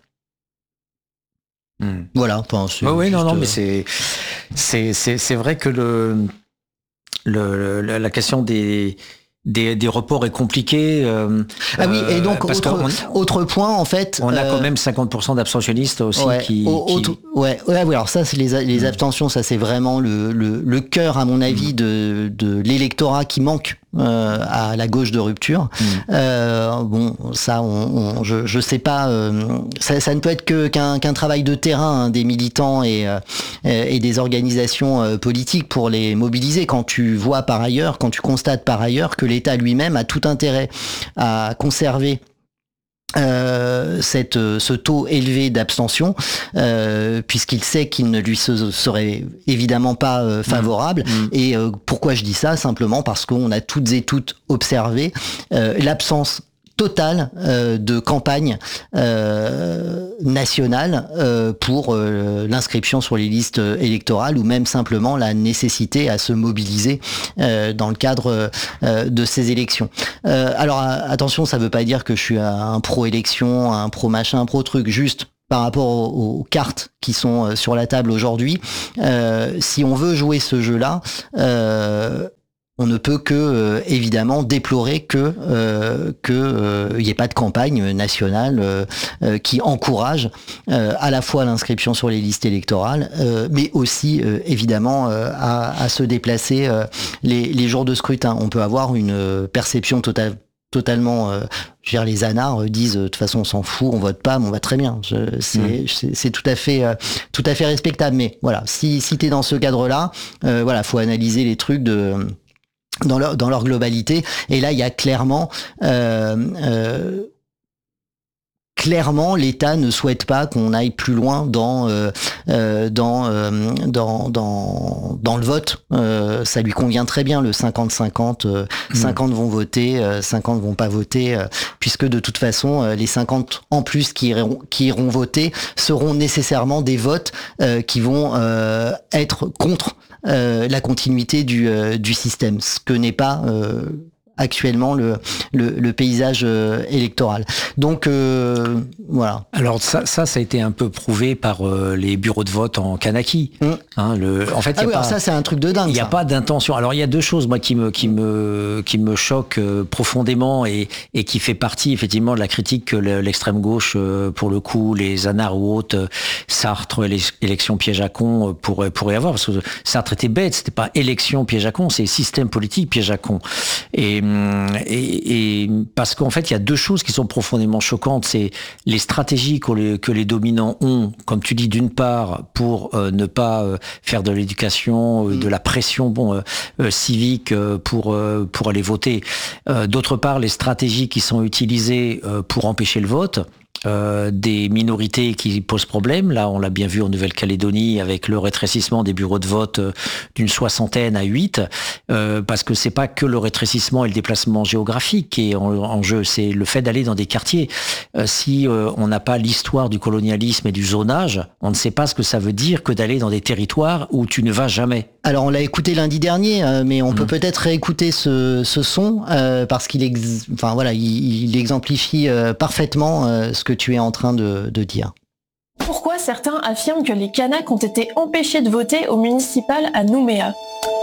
Speaker 2: Mmh. Voilà. Enfin,
Speaker 1: c'est oui, oui non, non, mais c'est c'est c'est c'est vrai que le le, le la question des Des, des reports est compliqué. Euh,
Speaker 2: ah oui, et donc euh, autre, on, autre point en fait.
Speaker 1: On a quand même cinquante pour cent d'abstentionnistes aussi
Speaker 2: ouais,
Speaker 1: qui,
Speaker 2: au,
Speaker 1: qui...
Speaker 2: Autre, ouais, ouais, ouais, alors ça c'est les, les mmh. abstentions, ça c'est vraiment le, le, le cœur à mon avis mmh. de, de l'électorat qui manque euh, à la gauche de rupture. Mmh. Euh, bon, ça, on, on, je, je sais pas. Euh, ça, ça ne peut être que qu'un, qu'un travail de terrain hein, des militants et, euh, et des organisations euh, politiques pour les mobiliser. Quand tu vois par ailleurs, quand tu constates par ailleurs que l'État lui-même a tout intérêt à conserver Euh, cette, ce taux élevé d'abstention, euh, puisqu'il sait qu'il ne lui se, serait évidemment pas euh, favorable. Mmh. Et euh, pourquoi je dis ça? Simplement parce qu'on a toutes et toutes observé euh, l'absence totale euh, de campagne euh, nationale euh, pour euh, l'inscription sur les listes électorales ou même simplement la nécessité à se mobiliser euh, dans le cadre euh, de ces élections. Euh, alors attention, ça veut pas dire que je suis un pro-élection, un pro-machin, un pro-truc, juste par rapport aux, aux cartes qui sont sur la table aujourd'hui. Euh, si on veut jouer ce jeu-là, euh, on ne peut que euh, évidemment déplorer que euh, que euh, y ait pas de campagne nationale euh, euh, qui encourage euh, à la fois l'inscription sur les listes électorales, euh, mais aussi euh, évidemment euh, à, à se déplacer euh, les, les jours de scrutin. On peut avoir une euh, perception totale. totalement euh, je veux dire, les anards disent de toute façon on s'en fout, on vote pas, mais on va très bien. Je, c'est, mmh. c'est, c'est tout à fait euh, tout à fait respectable. Mais voilà, si si t'es dans ce cadre-là, euh, voilà, faut analyser les trucs de dans leur dans leur globalité. Et là, il y a clairement euh, euh, clairement l'État ne souhaite pas qu'on aille plus loin dans euh, euh, dans, euh, dans dans dans le vote. Euh, ça lui convient très bien le cinquante cinquante. Euh, mmh. cinquante vont voter, euh, cinquante vont pas voter, euh, puisque de toute façon euh, les cinquante en plus qui iront qui iront voter seront nécessairement des votes euh, qui vont euh, être contre Euh, la continuité du, euh, du système, ce que n'est pas euh, actuellement le, le, le paysage euh, électoral. Donc euh, voilà.
Speaker 1: Alors ça, ça, ça a été un peu prouvé par euh, les bureaux de vote en Kanaki. Mmh. Hein, le, en fait,
Speaker 2: ah
Speaker 1: y a
Speaker 2: oui,
Speaker 1: pas,
Speaker 2: alors ça c'est un truc de dingue.
Speaker 1: Il n'y a pas d'intention. Alors il y a deux choses moi qui me qui me qui me choquent euh, profondément et et qui fait partie effectivement de la critique que le, l'extrême gauche, euh, pour le coup, les anards ou autres, euh, Sartre, élection piège à con euh, pourrait pourrait avoir, parce que Sartre était bête, c'était pas élection piège à con, c'est système politique piège à con. Et Et, et parce qu'en fait, il y a deux choses qui sont profondément choquantes. C'est les stratégies que les, que les dominants ont, comme tu dis, d'une part, pour euh, ne pas euh, faire de l'éducation, euh, de la pression bon, euh, euh, civique euh, pour, euh, pour aller voter. Euh, d'autre part, les stratégies qui sont utilisées euh, pour empêcher le vote. Euh, des minorités qui posent problème. Là, on l'a bien vu en Nouvelle-Calédonie avec le rétrécissement des bureaux de vote euh, d'une soixantaine à huit, euh, parce que c'est pas que le rétrécissement et le déplacement géographique qui est en, en jeu, c'est le fait d'aller dans des quartiers. Euh, si euh, on n'a pas l'histoire du colonialisme et du zonage, on ne sait pas ce que ça veut dire que d'aller dans des territoires où tu ne vas jamais.
Speaker 2: Alors on l'a écouté lundi dernier, euh, mais on mmh. peut peut-être réécouter ce, ce son euh, parce qu'il, ex... enfin voilà, il, il exemplifie euh, parfaitement euh, ce que tu es en train de, de dire.
Speaker 3: Pourquoi certains affirment que les Kanaks ont été empêchés de voter au municipal à Nouméa ?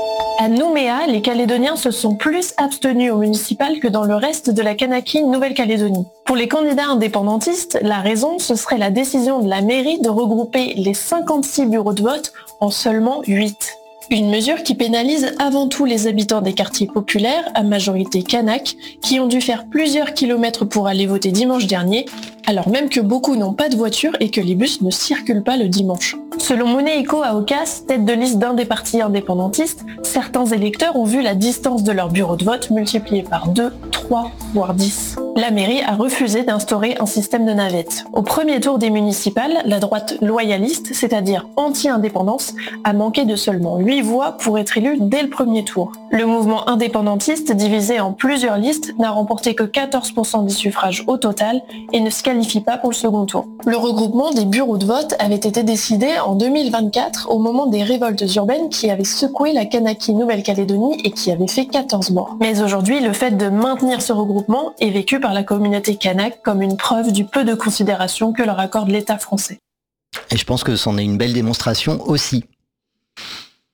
Speaker 3: À Nouméa, les Calédoniens se sont plus abstenus au municipal que dans le reste de la Kanaki Nouvelle-Calédonie. Pour les candidats indépendantistes, la raison, ce serait la décision de la mairie de regrouper les cinquante-six bureaux de vote en seulement huit. Une mesure qui pénalise avant tout les habitants des quartiers populaires, à majorité kanak, qui ont dû faire plusieurs kilomètres pour aller voter dimanche dernier, alors même que beaucoup n'ont pas de voiture et que les bus ne circulent pas le dimanche. Selon Monéico Aokas, tête de liste d'un des partis indépendantistes, certains électeurs ont vu la distance de leur bureau de vote multipliée par deux, trois, voire dix. La mairie a refusé d'instaurer un système de navette. Au premier tour des municipales, la droite loyaliste, c'est-à-dire anti-indépendance, a manqué de seulement huit voix pour être élue dès le premier tour. Le mouvement indépendantiste, divisé en plusieurs listes, n'a remporté que quatorze pour cent des suffrages au total et ne se qualifie pas pour le second tour. Le regroupement des bureaux de vote avait été décidé en deux mille vingt-quatre au moment des révoltes urbaines qui avaient secoué la Kanaki Nouvelle-Calédonie et qui avaient fait quatorze morts. Mais aujourd'hui, le fait de maintenir ce regroupement est vécu par la communauté kanak comme une preuve du peu de considération que leur accorde l'État français.
Speaker 2: Et je pense que c'en est une belle démonstration aussi.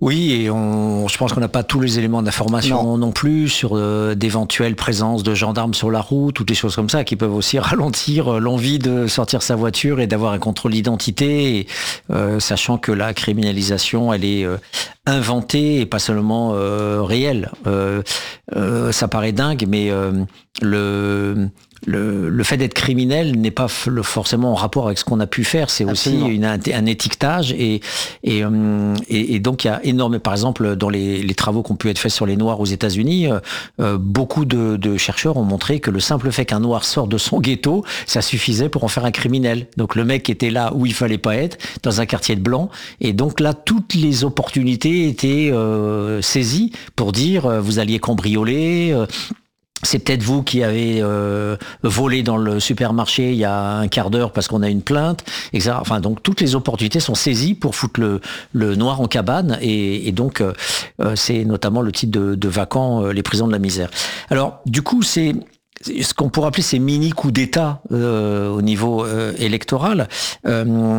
Speaker 1: Oui, et on, je pense qu'on n'a pas tous les éléments d'information non, non plus sur euh, d'éventuelles présences de gendarmes sur la route, toutes les choses comme ça qui peuvent aussi ralentir l'envie de sortir sa voiture et d'avoir un contrôle d'identité, et, euh, sachant que la criminalisation, elle est euh, inventée et pas seulement euh, réelle. Euh, euh, ça paraît dingue, mais euh, le... Le, le fait d'être criminel n'est pas f- le, forcément en rapport avec ce qu'on a pu faire, c'est Absolument. aussi une, un, un étiquetage et, et, et, et donc il y a énormément, par exemple dans les, les travaux qui ont pu être faits sur les Noirs aux États-Unis, euh, beaucoup de, de chercheurs ont montré que le simple fait qu'un Noir sorte de son ghetto, ça suffisait pour en faire un criminel. Donc le mec était là où il fallait pas être, dans un quartier de blancs, et donc là toutes les opportunités étaient euh, saisies pour dire euh, vous alliez cambrioler. Euh, C'est peut-être vous qui avez euh, volé dans le supermarché il y a un quart d'heure parce qu'on a une plainte, et cetera. Enfin, donc toutes les opportunités sont saisies pour foutre le, le noir en cabane, et, et donc euh, c'est notamment le titre de, de vacant, euh, les prisons de la misère. Alors, du coup, c'est ce qu'on pourrait appeler ces mini coups d'État euh, au niveau euh, électoral. Euh,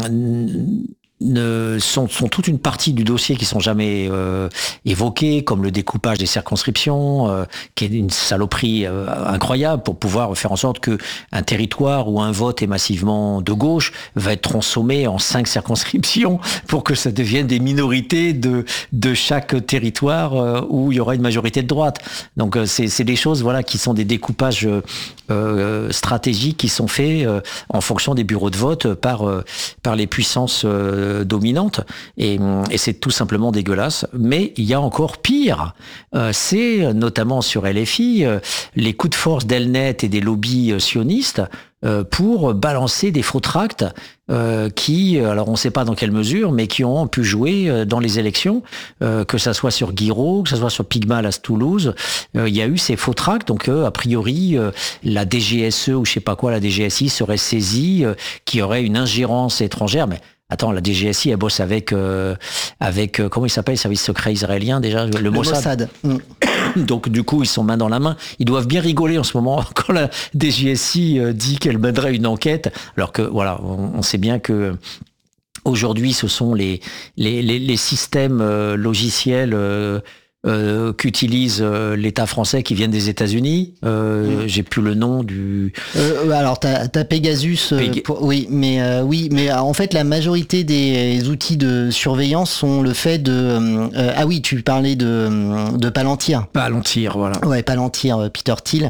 Speaker 1: Ne, sont, sont toute une partie du dossier qui sont jamais euh, évoqués, comme le découpage des circonscriptions, euh, qui est une saloperie euh, incroyable pour pouvoir faire en sorte que un territoire où un vote est massivement de gauche va être tronçonné en cinq circonscriptions pour que ça devienne des minorités de de chaque territoire euh, où il y aura une majorité de droite. Donc euh, c'est c'est des choses voilà qui sont des découpages euh, stratégiques qui sont faits euh, en fonction des bureaux de vote par euh, par les puissances euh, dominante, et, et c'est tout simplement dégueulasse. Mais il y a encore pire, euh, c'est notamment sur L F I euh, les coups de force d'Elnet et des lobbies euh, sionistes euh, pour balancer des faux tracts euh, qui, alors on ne sait pas dans quelle mesure, mais qui ont pu jouer euh, dans les élections, euh, que ça soit sur Guiraud, que ça soit sur Pigmal à Toulouse, euh, il y a eu ces faux tracts, donc euh, a priori euh, la D G S E ou je sais pas quoi, la D G S I serait saisie, euh, qui aurait une ingérence étrangère, mais attends, la D G S I, elle bosse avec, euh, avec euh, comment il s'appelle, le service secret israélien déjà, le, le Mossad.
Speaker 2: Mossad.
Speaker 1: Donc du coup, ils sont main dans la main. Ils doivent bien rigoler en ce moment quand la D G S I euh, dit qu'elle mènerait une enquête, alors que voilà, on, on sait bien que aujourd'hui, ce sont les les les, les systèmes euh, logiciels euh, Euh, qu'utilise euh, l'État français qui viennent des États-Unis. Euh, mmh. J'ai plus le nom du.
Speaker 2: Euh, alors t'as, t'as Pegasus. Euh, Peg... pour, oui, mais euh, oui, mais en fait la majorité des outils de surveillance sont le fait de. Euh, ah oui, tu parlais de de Palantir.
Speaker 1: Palantir, voilà.
Speaker 2: Ouais, Palantir, Peter Thiel,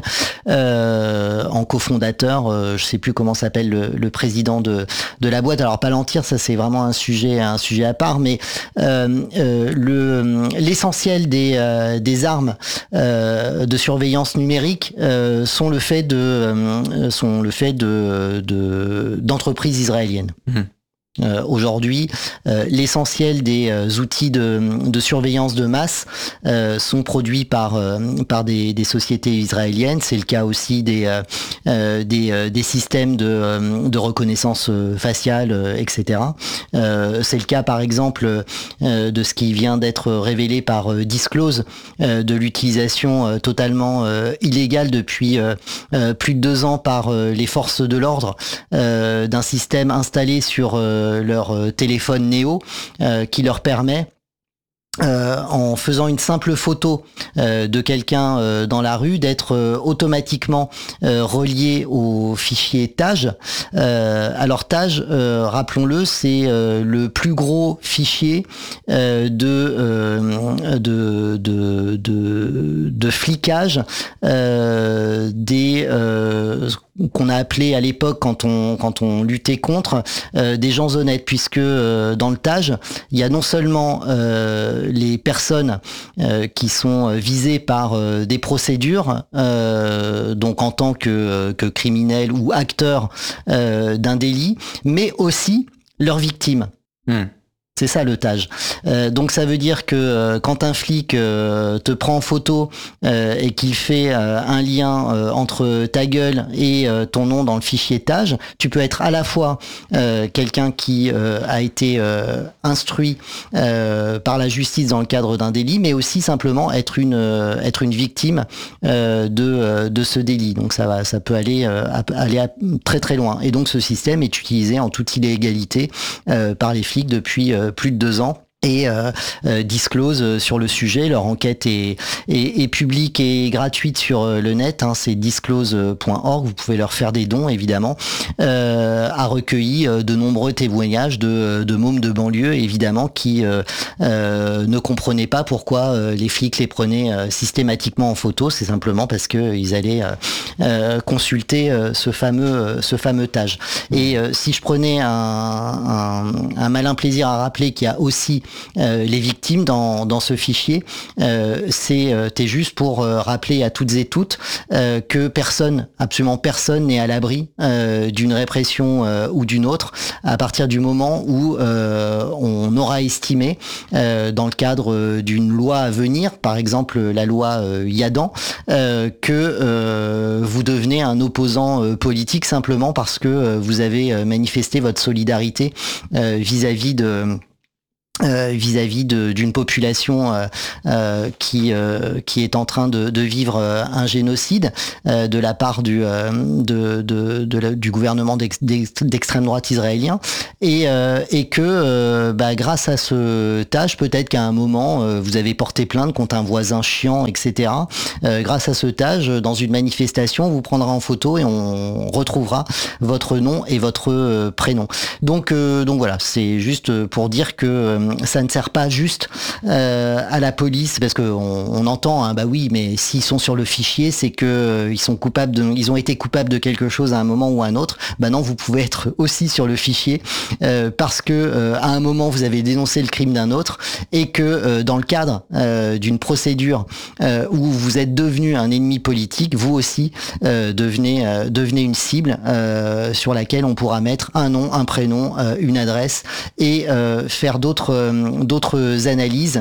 Speaker 2: euh, en cofondateur. Euh, je sais plus comment s'appelle le, le président de de la boîte. Alors Palantir, ça c'est vraiment un sujet un sujet à part, mais euh, euh, le l'essentiel des Euh, des armes euh, de surveillance numérique euh, sont le fait de euh, sont le fait de, de d'entreprises israéliennes. Mmh. Euh, aujourd'hui, euh, l'essentiel des euh, outils de, de surveillance de masse euh, sont produits par euh, par des, des sociétés israéliennes. C'est le cas aussi des euh, euh, des, euh, des systèmes de, euh, de reconnaissance faciale, euh, et cetera. Euh, c'est le cas, par exemple, euh, de ce qui vient d'être révélé par euh, Disclose, euh, de l'utilisation euh, totalement euh, illégale depuis euh, euh, plus de deux ans par euh, les forces de l'ordre euh, d'un système installé sur euh, leur téléphone Néo euh, qui leur permet Euh, en faisant une simple photo euh, de quelqu'un euh, dans la rue, d'être euh, automatiquement euh, relié au fichier Tage. Euh, alors Tage, euh, rappelons-le, c'est euh, le plus gros fichier euh, de, euh, de, de, de, de flicage euh, des euh, qu'on a appelé à l'époque, quand on quand on luttait contre, euh, des gens honnêtes, puisque euh, dans le Tage, il y a non seulement euh, les personnes euh, qui sont visées par euh, des procédures, euh, donc en tant que, que criminels ou acteurs euh, d'un délit, mais aussi leurs victimes. Mmh. C'est ça le Tage. Euh, donc ça veut dire que euh, quand un flic euh, te prend en photo euh, et qu'il fait euh, un lien euh, entre ta gueule et euh, ton nom dans le fichier Tage, tu peux être à la fois euh, quelqu'un qui euh, a été euh, instruit euh, par la justice dans le cadre d'un délit, mais aussi simplement être une euh, être une victime euh, de euh, de ce délit. Donc ça va, ça peut aller euh, à, aller à très très loin. Et donc ce système est utilisé en toute illégalité euh, par les flics depuis euh, plus de deux ans. et euh, euh, disclose sur le sujet. Leur enquête est, est, est publique et gratuite sur le net, hein, c'est disclose point org, vous pouvez leur faire des dons évidemment, euh, a recueilli de nombreux témoignages de, de mômes de banlieue évidemment qui euh, euh, ne comprenaient pas pourquoi euh, les flics les prenaient euh, systématiquement en photo. C'est simplement parce que ils allaient euh, euh, consulter euh, ce fameux euh, ce fameux tag. Et euh, si je prenais un, un, un malin plaisir à rappeler qu'il y a aussi Euh, les victimes dans, dans ce fichier, euh, c'est euh, t'es juste pour euh, rappeler à toutes et toutes euh, que personne, absolument personne n'est à l'abri euh, d'une répression euh, ou d'une autre à partir du moment où euh, on aura estimé euh, dans le cadre d'une loi à venir, par exemple la loi euh, Yadan, euh, que euh, vous devenez un opposant euh, politique simplement parce que euh, vous avez manifesté votre solidarité euh, vis-à-vis de Euh, vis-à-vis de, d'une population euh, euh, qui euh, qui est en train de, de vivre euh, un génocide euh, de la part du euh, de, de, de la, du gouvernement d'ex, d'extrême droite israélien et euh, et que euh, bah, grâce à ce tâche, peut-être qu'à un moment euh, vous avez porté plainte contre un voisin chiant, et cetera. Euh, grâce à ce tâche, dans une manifestation, on vous prendra en photo et on retrouvera votre nom et votre euh, prénom. Donc euh, donc voilà, c'est juste pour dire que euh, ça ne sert pas juste euh, à la police, parce que on, on entend, hein, bah oui, mais s'ils sont sur le fichier, c'est que euh, ils sont coupables de, ils ont été coupables de quelque chose à un moment ou à un autre. Bah non, vous pouvez être aussi sur le fichier euh, parce que euh, à un moment vous avez dénoncé le crime d'un autre et que euh, dans le cadre euh, d'une procédure euh, où vous êtes devenu un ennemi politique, vous aussi euh, devenez euh, devenez une cible euh, sur laquelle on pourra mettre un nom, un prénom, euh, une adresse et euh, faire d'autres d'autres analyses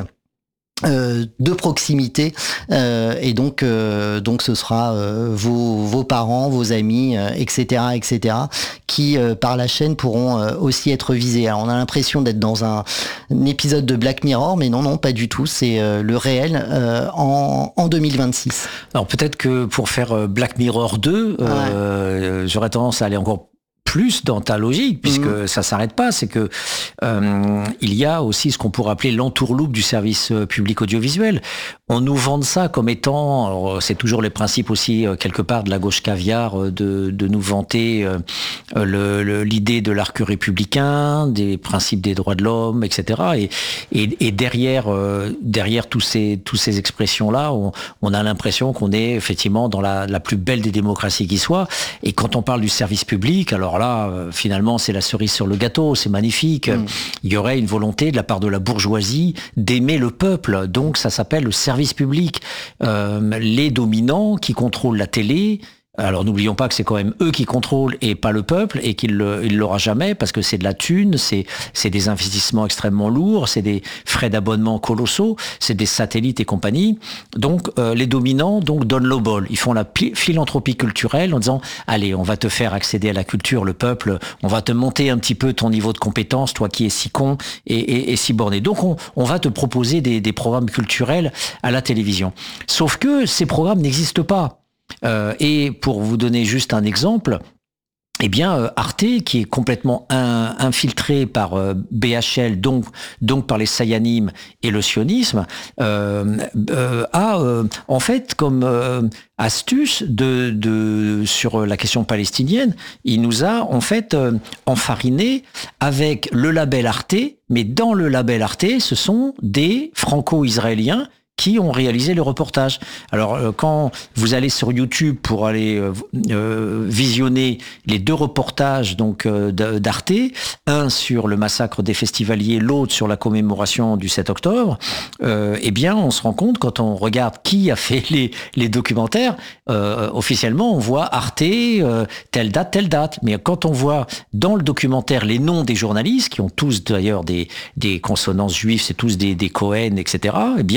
Speaker 2: euh, de proximité euh, et donc euh, donc ce sera euh, vos vos parents, vos amis, euh, et cetera, et cetera, qui euh, par la chaîne pourront euh, aussi être visés. Alors on a l'impression d'être dans un, un épisode de Black Mirror, mais non non pas du tout. C'est euh, le réel euh, en en deux mille vingt-six.
Speaker 1: Alors peut-être que pour faire Black Mirror deux, euh, ouais. j'aurais tendance à aller encore plus dans ta logique, puisque mmh. ça s'arrête pas, c'est que euh, il y a aussi ce qu'on pourrait appeler l'entourloupe du service public audiovisuel. On nous vend ça comme étant, alors c'est toujours les principes aussi quelque part de la gauche caviar, de, de nous vanter euh, le, le, l'idée de l'arc républicain, des principes des droits de l'homme, et cetera. Et, et, et derrière, euh, derrière tous ces, tous ces expressions-là, on, on a l'impression qu'on est effectivement dans la, la plus belle des démocraties qui soit. Et quand on parle du service public, alors là, euh, finalement, c'est la cerise sur le gâteau, c'est magnifique. Mmh. Il y aurait une volonté de la part de la bourgeoisie d'aimer le peuple. Donc ça s'appelle le service public. Euh, les dominants qui contrôlent la télé, alors n'oublions pas que c'est quand même eux qui contrôlent et pas le peuple, et qu'il ne l'aura jamais parce que c'est de la thune, c'est, c'est des investissements extrêmement lourds, c'est des frais d'abonnement colossaux, c'est des satellites et compagnie. Donc euh, les dominants donc donnent l'eau bol. Ils font la pi- philanthropie culturelle en disant allez, on va te faire accéder à la culture, le peuple, on va te monter un petit peu ton niveau de compétence, toi qui es si con et, et, et si borné. Donc on, on va te proposer des, des programmes culturels à la télévision. Sauf que ces programmes n'existent pas. Euh, et pour vous donner juste un exemple, eh bien euh, Arte, qui est complètement in, infiltré par euh, B H L, donc donc par les Sayanim et le sionisme, euh, euh, a euh, en fait comme euh, astuce de de sur la question palestinienne, il nous a en fait euh, enfariné avec le label Arte, mais dans le label Arte, ce sont des franco-israéliens qui ont réalisé le reportage. Alors, euh, quand vous allez sur YouTube pour aller euh, euh, visionner les deux reportages donc euh, d'Arte, un sur le massacre des festivaliers, l'autre sur la commémoration du sept octobre, euh, eh bien, on se rend compte, quand on regarde qui a fait les, les documentaires, euh, officiellement, on voit Arte, euh, telle date, telle date. Mais quand on voit dans le documentaire les noms des journalistes, qui ont tous d'ailleurs des, des consonances juives, c'est tous des, des Cohen, et cetera, eh bien, euh,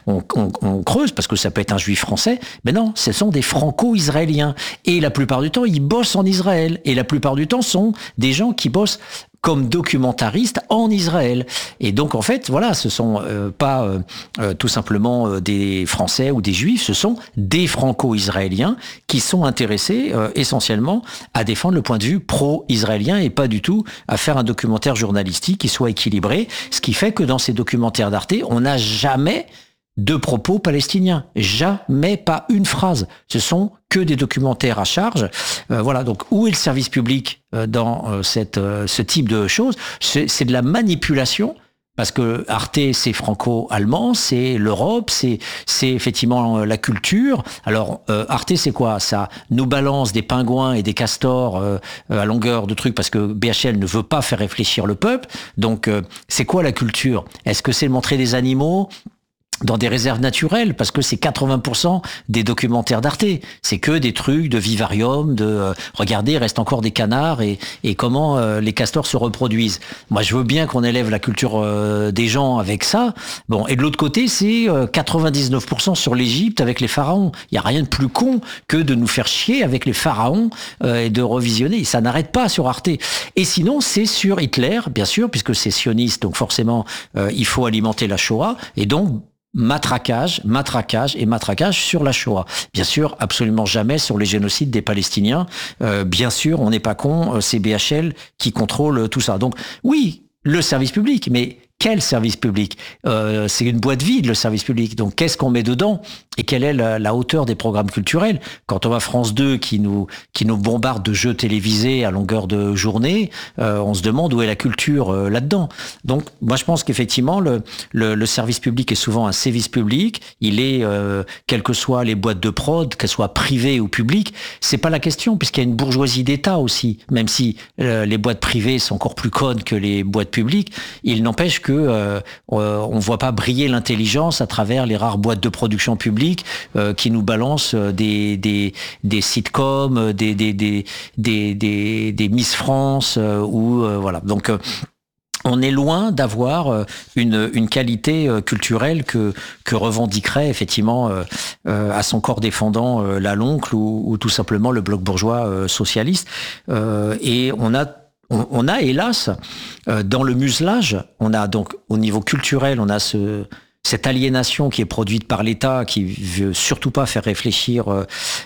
Speaker 1: on, on, on creuse parce que ça peut être un juif français. Mais non, ce sont des franco-israéliens. Et la plupart du temps, ils bossent en Israël. Et la plupart du temps, sont des gens qui bossent comme documentaristes en Israël. Et donc, en fait, voilà, ce sont euh, pas euh, euh, tout simplement euh, des Français ou des Juifs, ce sont des Franco-Israéliens qui sont intéressés euh, essentiellement à défendre le point de vue pro-israélien et pas du tout à faire un documentaire journalistique qui soit équilibré. Ce qui fait que dans ces documentaires d'Arte, on n'a jamais de propos palestiniens. Jamais, pas une phrase. Ce sont que des documentaires à charge. Euh, voilà, donc où est le service public euh, dans euh, cette, euh, ce type de choses? C'est, c'est de la manipulation. Parce que Arte, c'est franco-allemand, c'est l'Europe, c'est c'est effectivement la culture. Alors euh, Arte, c'est quoi? Ça nous balance des pingouins et des castors euh, à longueur de trucs parce que B H L ne veut pas faire réfléchir le peuple. Donc euh, c'est quoi la culture? Est-ce que c'est montrer des animaux dans des réserves naturelles, parce que c'est quatre-vingts pour cent des documentaires d'Arte. C'est que des trucs de vivarium, de euh, regardez, il reste encore des canards et, et comment euh, les castors se reproduisent. Moi, je veux bien qu'on élève la culture euh, des gens avec ça. Bon, et de l'autre côté, c'est euh, quatre-vingt-dix-neuf pour cent sur l'Égypte avec les pharaons. Il y a rien de plus con que de nous faire chier avec les pharaons euh, et de revisionner. Ça n'arrête pas sur Arte. Et sinon, c'est sur Hitler, bien sûr, puisque c'est sioniste, donc forcément, euh, il faut alimenter la Shoah. Et donc, matraquage, matraquage et matraquage sur la Shoah. Bien sûr, absolument jamais sur les génocides des Palestiniens. Euh, bien sûr, on n'est pas con, c'est B H L qui contrôle tout ça. Donc oui, le service public, mais quel service public? euh, C'est une boîte vide, le service public. Donc qu'est-ce qu'on met dedans? Et quelle est la, la hauteur des programmes culturels? Quand on voit France deux qui nous qui nous bombarde de jeux télévisés à longueur de journée, euh, on se demande où est la culture euh, là-dedans. Donc moi je pense qu'effectivement le, le le service public est souvent un service public. Il est euh, quelles que soient les boîtes de prod, qu'elles soient privées ou publiques, c'est pas la question puisqu'il y a une bourgeoisie d'État aussi. Même si euh, les boîtes privées sont encore plus connes que les boîtes publiques, il n'empêche que euh, on voit pas briller l'intelligence à travers les rares boîtes de production publique euh, qui nous balancent des des des sitcoms, des des des des des, des Miss France euh, ou euh, voilà. Donc euh, on est loin d'avoir une, une qualité culturelle que, que revendiquerait effectivement euh, euh, à son corps défendant euh, la l'oncle ou, ou tout simplement le bloc bourgeois euh, socialiste. Euh, et on a on, on a hélas euh, dans le muselage, on a donc au niveau culturel, on a ce cette aliénation qui est produite par l'État, qui veut surtout pas faire réfléchir euh,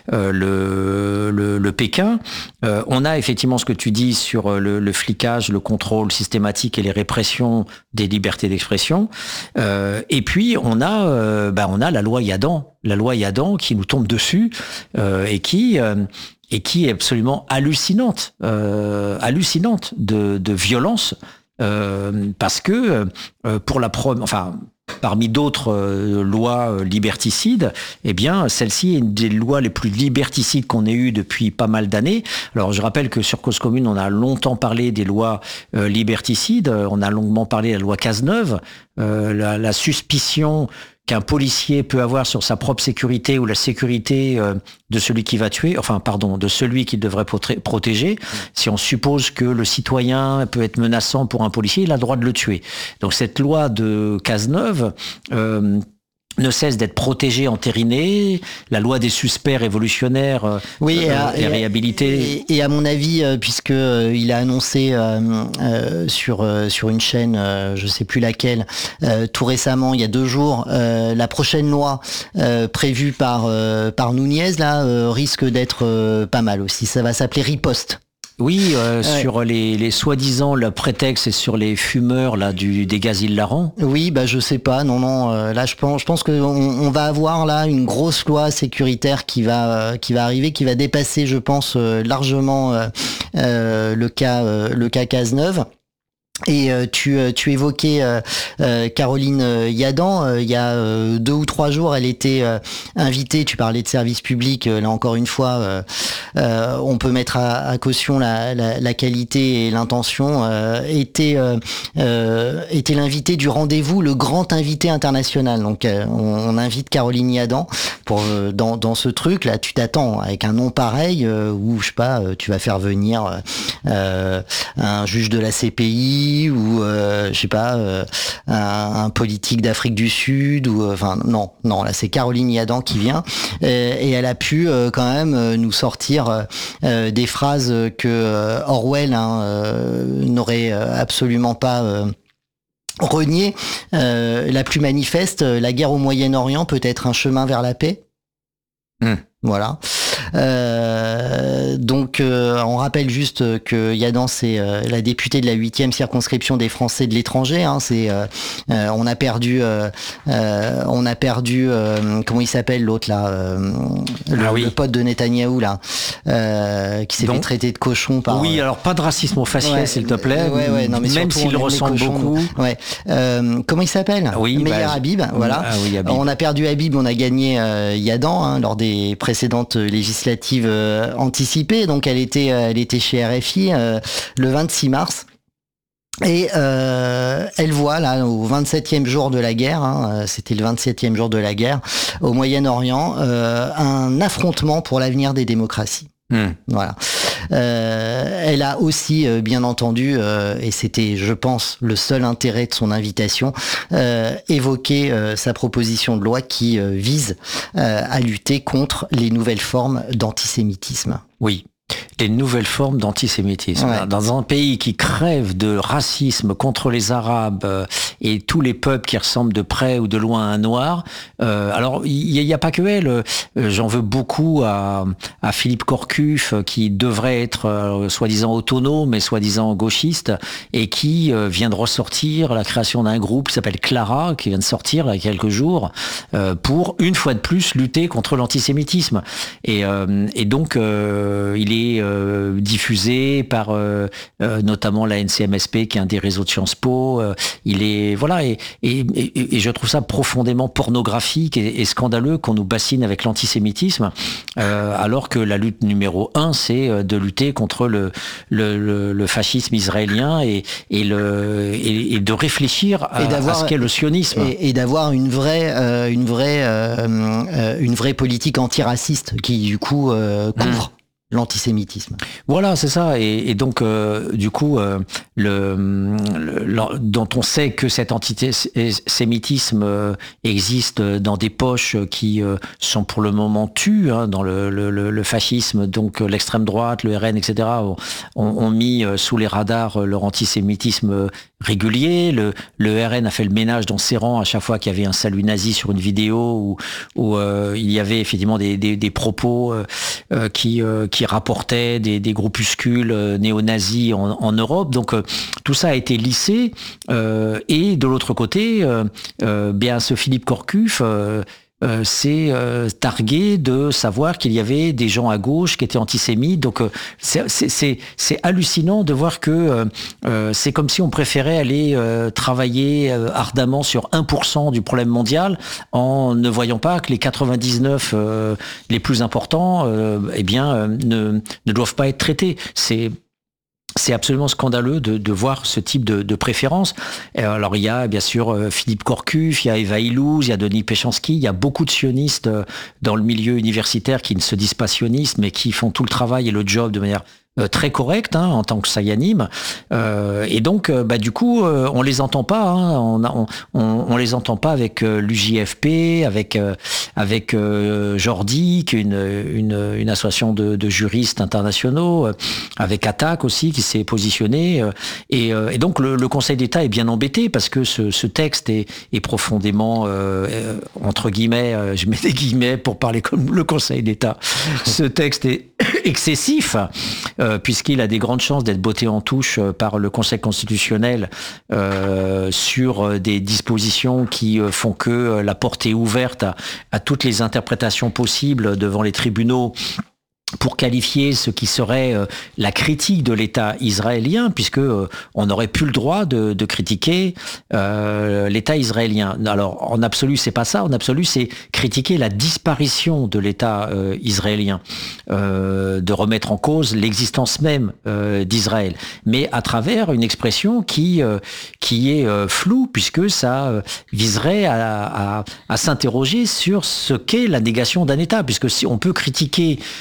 Speaker 1: le, le, le Pékin. Euh, on a effectivement ce que tu dis sur le, le flicage, le contrôle systématique et les répressions des libertés d'expression. Euh, et puis on a, euh, bah, on a la loi Yadan, la loi Yadan qui nous tombe dessus euh, et qui euh, et qui est absolument hallucinante, euh, hallucinante de, de violence, euh, parce que euh, pour la pro, enfin. Parmi d'autres euh, lois euh, liberticides, eh bien, celle-ci est une des lois les plus liberticides qu'on ait eues depuis pas mal d'années. Alors, je rappelle que sur Cause Commune, on a longtemps parlé des lois euh, liberticides. On a longuement parlé de la loi Cazeneuve, euh, la, la suspicion qu'un policier peut avoir sur sa propre sécurité ou la sécurité euh, de celui qui va tuer, enfin pardon, de celui qu'il devrait proté- protéger. Si on suppose que le citoyen peut être menaçant pour un policier, il a le droit de le tuer. Donc cette loi de Cazeneuve euh, ne cesse d'être protégée, entérinée. La loi des suspects révolutionnaires euh,
Speaker 2: oui, et,
Speaker 1: euh,
Speaker 2: à,
Speaker 1: est réhabilitée.
Speaker 2: Et, et à mon avis, euh, puisque euh, il a annoncé euh, euh, sur euh, sur une chaîne, euh, je sais plus laquelle, euh, tout récemment, il y a deux jours, euh, la prochaine loi euh, prévue par euh, par Nunez là euh, risque d'être euh, pas mal aussi. Ça va s'appeler Riposte.
Speaker 1: Oui, euh,
Speaker 2: ouais.
Speaker 1: sur les, les soi-disant, le prétexte, c'est sur les fumeurs là du des gaz hilarants.
Speaker 2: Oui, bah je sais pas, non, non. Euh, là, je pense, je pense que on, on va avoir là une grosse loi sécuritaire qui va euh, qui va arriver, qui va dépasser, je pense, euh, largement euh, euh, le cas euh, le cas Cazeneuve. Et euh, tu, tu évoquais euh, euh, Caroline Yadan. Euh, il y a euh, deux ou trois jours, elle était euh, invitée. Tu parlais de service public. Euh, là encore une fois, euh, euh, on peut mettre à, à caution la, la, la qualité et l'intention. Euh, était euh, euh, était l'invité du rendez-vous, le grand invité international. Donc, euh, on, on invite Caroline Yadan pour euh, dans dans ce truc là. Tu t'attends avec un nom pareil euh, où je sais pas, tu vas faire venir euh, un juge de la C P I. Libye ou euh, je sais pas euh, un, un politique d'Afrique du Sud ou enfin euh, non non là c'est Caroline Yadan qui vient et, et elle a pu euh, quand même euh, nous sortir euh, des phrases que euh, Orwell hein, euh, n'aurait absolument pas euh, renié. Euh, la plus manifeste, la guerre au Moyen-Orient peut être un chemin vers la paix. Mmh. Voilà. Euh, donc, euh, on rappelle juste que Yadan, c'est euh, la députée de la huitième circonscription des Français de l'étranger. Hein, c'est, euh, euh, on a perdu, euh, euh, on a perdu, euh, comment il s'appelle l'autre là, euh, le, ah oui. le pote de Netanyahou là, euh, qui s'est donc, fait traiter de cochon par.
Speaker 1: Oui, euh, alors pas de racisme au faciès, ouais, s'il te plaît.
Speaker 2: Ouais, ouais, non, mais
Speaker 1: même s'il ressemble beaucoup.
Speaker 2: Ouais. Euh, comment il s'appelle?
Speaker 1: Oui,
Speaker 2: Meyer
Speaker 1: bah,
Speaker 2: Habib. Voilà.
Speaker 1: Ah, oui, Habib.
Speaker 2: On a perdu Habib, on a gagné euh, Yadan hein, lors des précédentes législatives euh, anticipée, donc elle était, euh, elle était chez R F I euh, le vingt-six mars. Et euh, elle voit là au vingt-septième jour de la guerre, hein, c'était le vingt-septième jour de la guerre au Moyen-Orient, euh, un affrontement pour l'avenir des démocraties. Mmh. Voilà. Euh, elle a aussi, euh, bien entendu, euh, et c'était, je pense, le seul intérêt de son invitation, euh, évoqué euh, sa proposition de loi qui euh, vise euh, à lutter contre les nouvelles formes d'antisémitisme.
Speaker 1: Oui. Les nouvelles formes d'antisémitisme. Ouais. Dans un pays qui crève de racisme contre les Arabes euh, et tous les peuples qui ressemblent de près ou de loin à un noir, euh, alors il n'y a, a pas que elle. Euh, j'en veux beaucoup à, à Philippe Corcuff, qui devrait être euh, soi-disant autonome, mais soi-disant gauchiste, et qui euh, vient de ressortir la création d'un groupe qui s'appelle Clara, qui vient de sortir il y a quelques jours, euh, pour une fois de plus lutter contre l'antisémitisme. Et, euh, et donc euh, il est Euh, diffusé par euh, euh, notamment la N C M S P qui est un des réseaux de Sciences Po. Euh, il est voilà et, et, et, et je trouve ça profondément pornographique et, et scandaleux qu'on nous bassine avec l'antisémitisme euh, alors que la lutte numéro un c'est de lutter contre le le, le, le fascisme israélien et, et le et, et de réfléchir à, et à ce qu'est le sionisme
Speaker 2: et, et d'avoir une vraie euh, une vraie euh, euh, une vraie politique antiraciste qui du coup euh, couvre. Mmh. L'antisémitisme.
Speaker 1: Voilà, c'est ça. Et, et donc, euh, du coup, euh, le, le, le, dont on sait que cet antisémitisme euh, existe dans des poches qui euh, sont pour le moment tues, hein, dans le, le, le fascisme, donc l'extrême droite, le R N, et cetera, ont, ont mis sous les radars leur antisémitisme régulier. Le, le R N a fait le ménage dans ses rangs à chaque fois qu'il y avait un salut nazi sur une vidéo où, où euh, il y avait effectivement des, des, des propos euh, qui, euh, qui rapportaient des, des groupuscules euh, néo-nazis en, en Europe. Donc euh, tout ça a été lissé. Euh, et de l'autre côté, euh, euh, bien ce Philippe Corcuff euh, Euh, c'est euh, targué de savoir qu'il y avait des gens à gauche qui étaient antisémites. Donc euh, c'est, c'est, c'est hallucinant de voir que euh, euh, c'est comme si on préférait aller euh, travailler euh, ardemment sur un pour cent du problème mondial en ne voyant pas que les quatre-vingt-dix-neuf euh, les plus importants euh, eh bien, euh, ne, ne doivent pas être traités. C'est C'est absolument scandaleux de, de voir ce type de, de préférence. Et alors il y a bien sûr Philippe Corcuff, il y a Eva Illouz, il y a Denis Péchanski, il y a beaucoup de sionistes dans le milieu universitaire qui ne se disent pas sionistes, mais qui font tout le travail et le job de manière Euh, très correct hein, en tant que Sayanim euh, et donc euh, bah du coup euh, on les entend pas hein, on, on, on, on les entend pas avec euh, l'U J F P avec euh, avec euh, Jordi qui est une, une, une association de, de juristes internationaux euh, avec Attac aussi qui s'est positionné euh, et, euh, et donc le, le Conseil d'État est bien embêté parce que ce, ce texte est, est profondément euh, entre guillemets euh, je mets des guillemets pour parler comme le Conseil d'État ce texte est excessif euh, puisqu'il a des grandes chances d'être botté en touche par le Conseil constitutionnel euh, sur des dispositions qui font que la porte est ouverte à, à toutes les interprétations possibles devant les tribunaux pour qualifier ce qui serait euh, la critique de l'État israélien, puisque euh, on n'aurait plus le droit de, de critiquer euh, l'État israélien. Alors en absolu c'est pas ça, en absolu c'est critiquer la disparition de l'État euh, israélien, euh, de remettre en cause l'existence même euh, d'Israël, mais à travers une expression qui euh, qui est euh, floue, puisque ça euh, viserait à, à, à s'interroger sur ce qu'est la négation d'un État, puisque si on peut critiquer les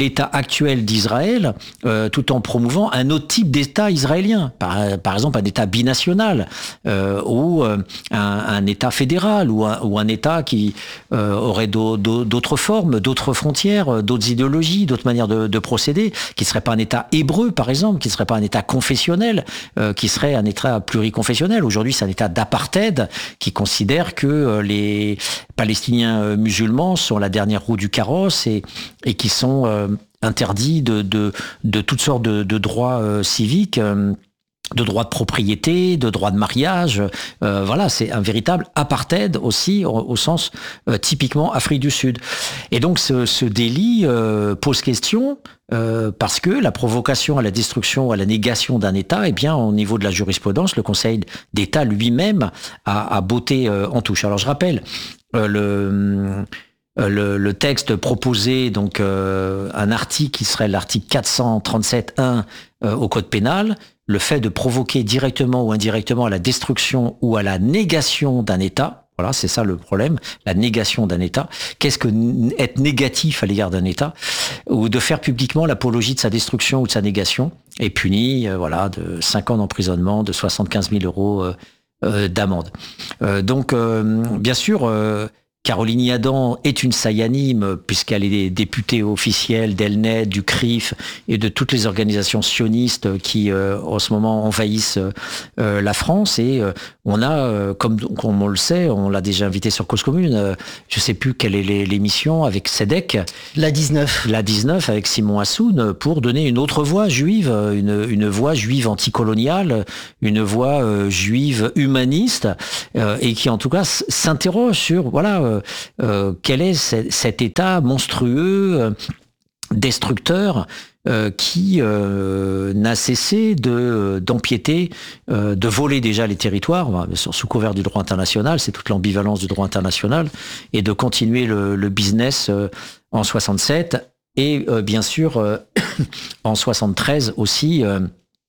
Speaker 1: l'État actuel d'Israël, euh, tout en promouvant un autre type d'État israélien, par, par exemple un État binational, euh, ou euh, un, un État fédéral, ou un, ou un État qui euh, aurait d'autres formes, d'autres frontières, d'autres idéologies, d'autres manières de, de procéder, qui ne serait pas un État hébreu, par exemple, qui ne serait pas un État confessionnel, euh, qui serait un État pluriconfessionnel. Aujourd'hui, c'est un État d'apartheid qui considère que euh, les Palestiniens euh, musulmans sont la dernière roue du carrosse et, et qui sont euh, interdits de, de, de toutes sortes de, de droits euh, civiques, euh, de droits de propriété, de droits de mariage. Euh, voilà, c'est un véritable apartheid aussi, au, au sens euh, typiquement Afrique du Sud. Et donc ce, ce délit euh, pose question euh, parce que la provocation à la destruction, à la négation d'un État, eh bien, au niveau de la jurisprudence, le Conseil d'État lui-même a, a botté euh, en touche. Alors je rappelle euh, le... Le, le texte proposé, donc euh, un article qui serait l'article quatre cent trente-sept un euh, au Code pénal, le fait de provoquer directement ou indirectement à la destruction ou à la négation d'un État. Voilà, c'est ça le problème, la négation d'un État. Qu'est-ce que n- être négatif à l'égard d'un État, ou de faire publiquement l'apologie de sa destruction ou de sa négation, est puni, euh, voilà, de cinq ans d'emprisonnement, de soixante-quinze mille euros euh, euh, d'amende. Euh, donc, euh, bien sûr. Euh, Caroline Yadan est une sayanime puisqu'elle est députée officielle d'Elnet, du C R I F et de toutes les organisations sionistes qui, euh, en ce moment, envahissent euh, la France. Et euh, on a, euh, comme, comme on le sait, on l'a déjà invité sur Cause Commune, euh, je ne sais plus quelle est l'émission, avec Sedek.
Speaker 2: La dix-neuf.
Speaker 1: La dix-neuf, avec Simon Assoun, pour donner une autre voix juive, une, une voix juive anticoloniale, une voix euh, juive humaniste, euh, et qui, en tout cas, s'interroge sur, voilà, euh, Euh, quel est cet État monstrueux, euh, destructeur, euh, qui euh, n'a cessé de d'empiéter, euh, de voler déjà les territoires, bah, sous couvert du droit international, c'est toute l'ambivalence du droit international, et de continuer le, le business euh, en soixante-sept, et euh, bien sûr euh, en soixante-treize aussi, euh,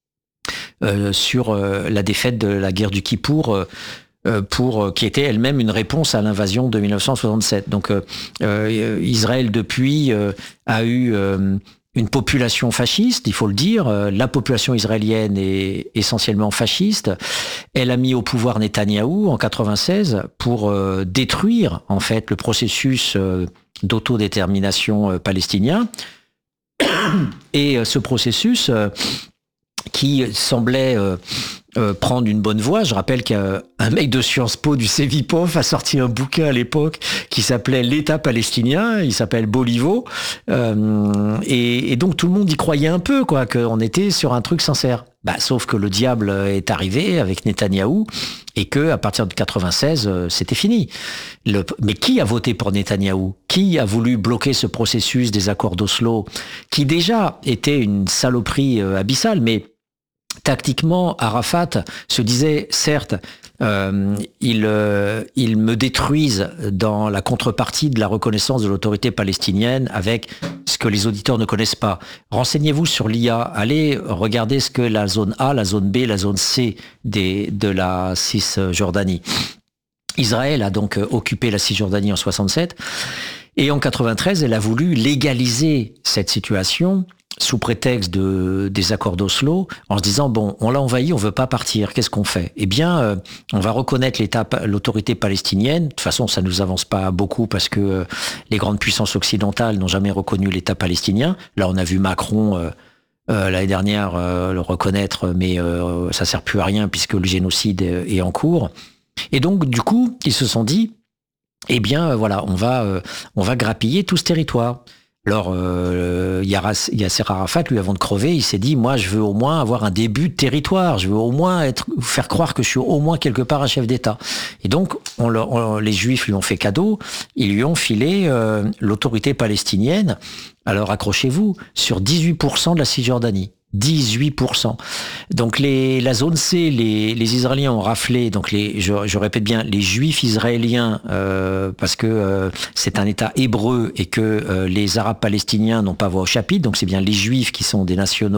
Speaker 1: euh, sur euh, la défaite de la guerre du Kippour, euh, pour qui était elle-même une réponse à l'invasion de mille neuf cent soixante-sept. Donc euh, Israël depuis euh, a eu euh, une population fasciste, il faut le dire. La population israélienne est essentiellement fasciste. Elle a mis au pouvoir Netanyahou en quatre-vingt-seize pour euh, détruire en fait le processus euh, d'autodétermination euh, palestinien. Et euh, ce processus euh, qui semblait euh, Euh, prendre une bonne voie. Je rappelle qu'un mec de Sciences Po du Cevipof a sorti un bouquin à l'époque qui s'appelait L'État palestinien, il s'appelle Bolivo, euh, et, et donc tout le monde y croyait un peu, quoi, qu'on était sur un truc sincère. Bah, sauf que le diable est arrivé avec Netanyahou, et que à partir de quatre-vingt-seize, euh, c'était fini. Le, mais qui a voté pour Netanyahou? Qui a voulu bloquer ce processus des accords d'Oslo, qui déjà était une saloperie euh, abyssale, mais tactiquement, Arafat se disait, certes, euh, ils, euh, ils me détruisent dans la contrepartie de la reconnaissance de l'autorité palestinienne avec ce que les auditeurs ne connaissent pas. Renseignez-vous sur l'I A, allez regarder ce que la zone A, la zone B, la zone C des, de la Cisjordanie. Israël a donc occupé la Cisjordanie en soixante-sept, et en quatre-vingt-treize, elle a voulu légaliser cette situation sous prétexte de, des accords d'Oslo, en se disant, bon, on l'a envahi, on veut pas partir, qu'est-ce qu'on fait? Eh bien, euh, on va reconnaître l'État, l'autorité palestinienne. De toute façon, ça nous avance pas beaucoup parce que euh, les grandes puissances occidentales n'ont jamais reconnu l'État palestinien. Là, on a vu Macron euh, euh, l'année dernière euh, le reconnaître, mais euh, ça sert plus à rien puisque le génocide est, est en cours. Et donc, du coup, ils se sont dit, eh bien, euh, voilà, on va, euh, on va grappiller tout ce territoire. Alors, euh, Yasser Arafat, lui, avant de crever, il s'est dit, moi, je veux au moins avoir un début de territoire. Je veux au moins être, faire croire que je suis au moins quelque part un chef d'État. Et donc, on, on, les Juifs lui ont fait cadeau. Ils lui ont filé euh, l'autorité palestinienne. Alors, accrochez-vous, sur dix-huit pour cent de la Cisjordanie. dix-huit pour cent. Donc les, la zone C, les, les Israéliens ont raflé, donc les, je, je répète bien, les Juifs israéliens, euh, parce que euh, c'est un État hébreu et que euh, les Arabes palestiniens n'ont pas voix au chapitre, donc c'est bien les Juifs qui sont des nationaux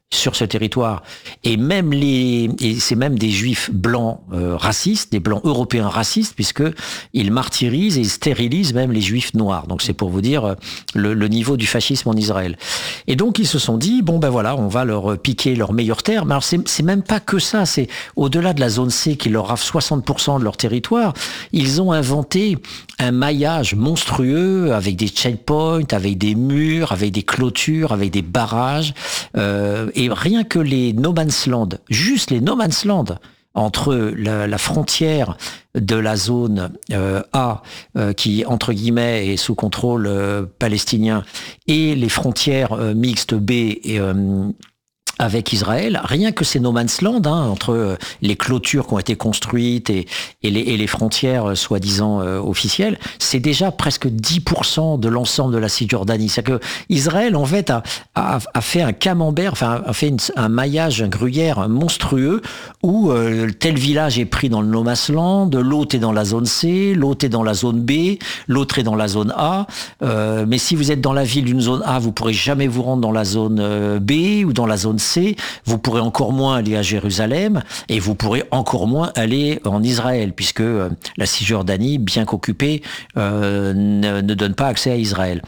Speaker 1: sur ce territoire. Et même les, et c'est même des juifs blancs euh, racistes, des blancs européens racistes, puisque ils martyrisent et ils stérilisent même les juifs noirs. Donc c'est pour vous dire le, le niveau du fascisme en Israël. Et donc ils se sont dit, bon ben voilà, on va leur piquer leurs meilleures terres. Mais alors c'est, c'est même pas que ça, c'est au-delà de la zone C qui leur rafle soixante pour cent de leur territoire, ils ont inventé un maillage monstrueux avec des checkpoints, avec des murs, avec des clôtures, avec des barrages. Euh, et rien que les no man's land, juste les no man's land, entre la, la frontière de la zone euh, A, euh, qui entre guillemets est sous contrôle euh, palestinien, et les frontières euh, mixtes B et euh, avec Israël, rien que ces no man's land, hein, entre les clôtures qui ont été construites et, et, les, et les frontières euh, soi-disant euh, officielles, c'est déjà presque dix pour cent de l'ensemble de la Cisjordanie. C'est-à-dire que Israël, en fait, a, a, a fait un camembert, enfin, a fait une, un maillage, un gruyère monstrueux où euh, tel village est pris dans le no man's land, l'autre est dans la zone C, l'autre est dans la zone B, l'autre est dans la zone A. Euh, mais si vous êtes dans la ville d'une zone A, vous pourrez jamais vous rendre dans la zone euh, B ou dans la zone C. Vous pourrez encore moins aller à Jérusalem et vous pourrez encore moins aller en Israël, puisque euh, la Cisjordanie, bien qu'occupée, euh, ne, ne donne pas accès à Israël.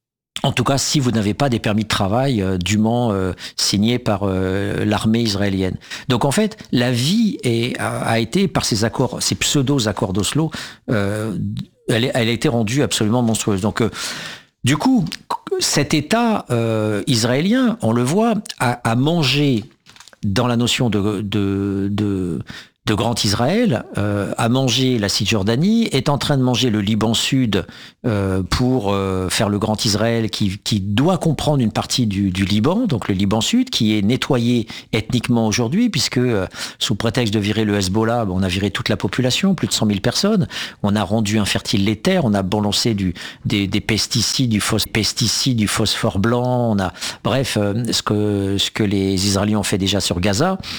Speaker 1: En tout cas, si vous n'avez pas des permis de travail euh, dûment euh, signés par euh, l'armée israélienne. Donc en fait, la vie est, a, a été, par ces accords, ces pseudo-accords d'Oslo, euh, elle, elle a été rendue absolument monstrueuse. Donc euh, du coup, cet État euh, israélien, on le voit, a, a mangé dans la notion de, de, de, de Grand Israël, euh, a mangé la Cisjordanie, est en train de manger le Liban Sud euh, pour euh, faire le Grand Israël qui, qui doit comprendre une partie du, du Liban, donc le Liban Sud, qui est nettoyé ethniquement aujourd'hui, puisque euh, sous prétexte de virer le Hezbollah, on a viré toute la population, plus de cent mille personnes, on a rendu infertiles les terres, on a balancé du, des, des pesticides, du phos, pesticides, du phosphore blanc, on a, bref, euh, ce que, ce que les Israéliens ont fait déjà sur Gaza.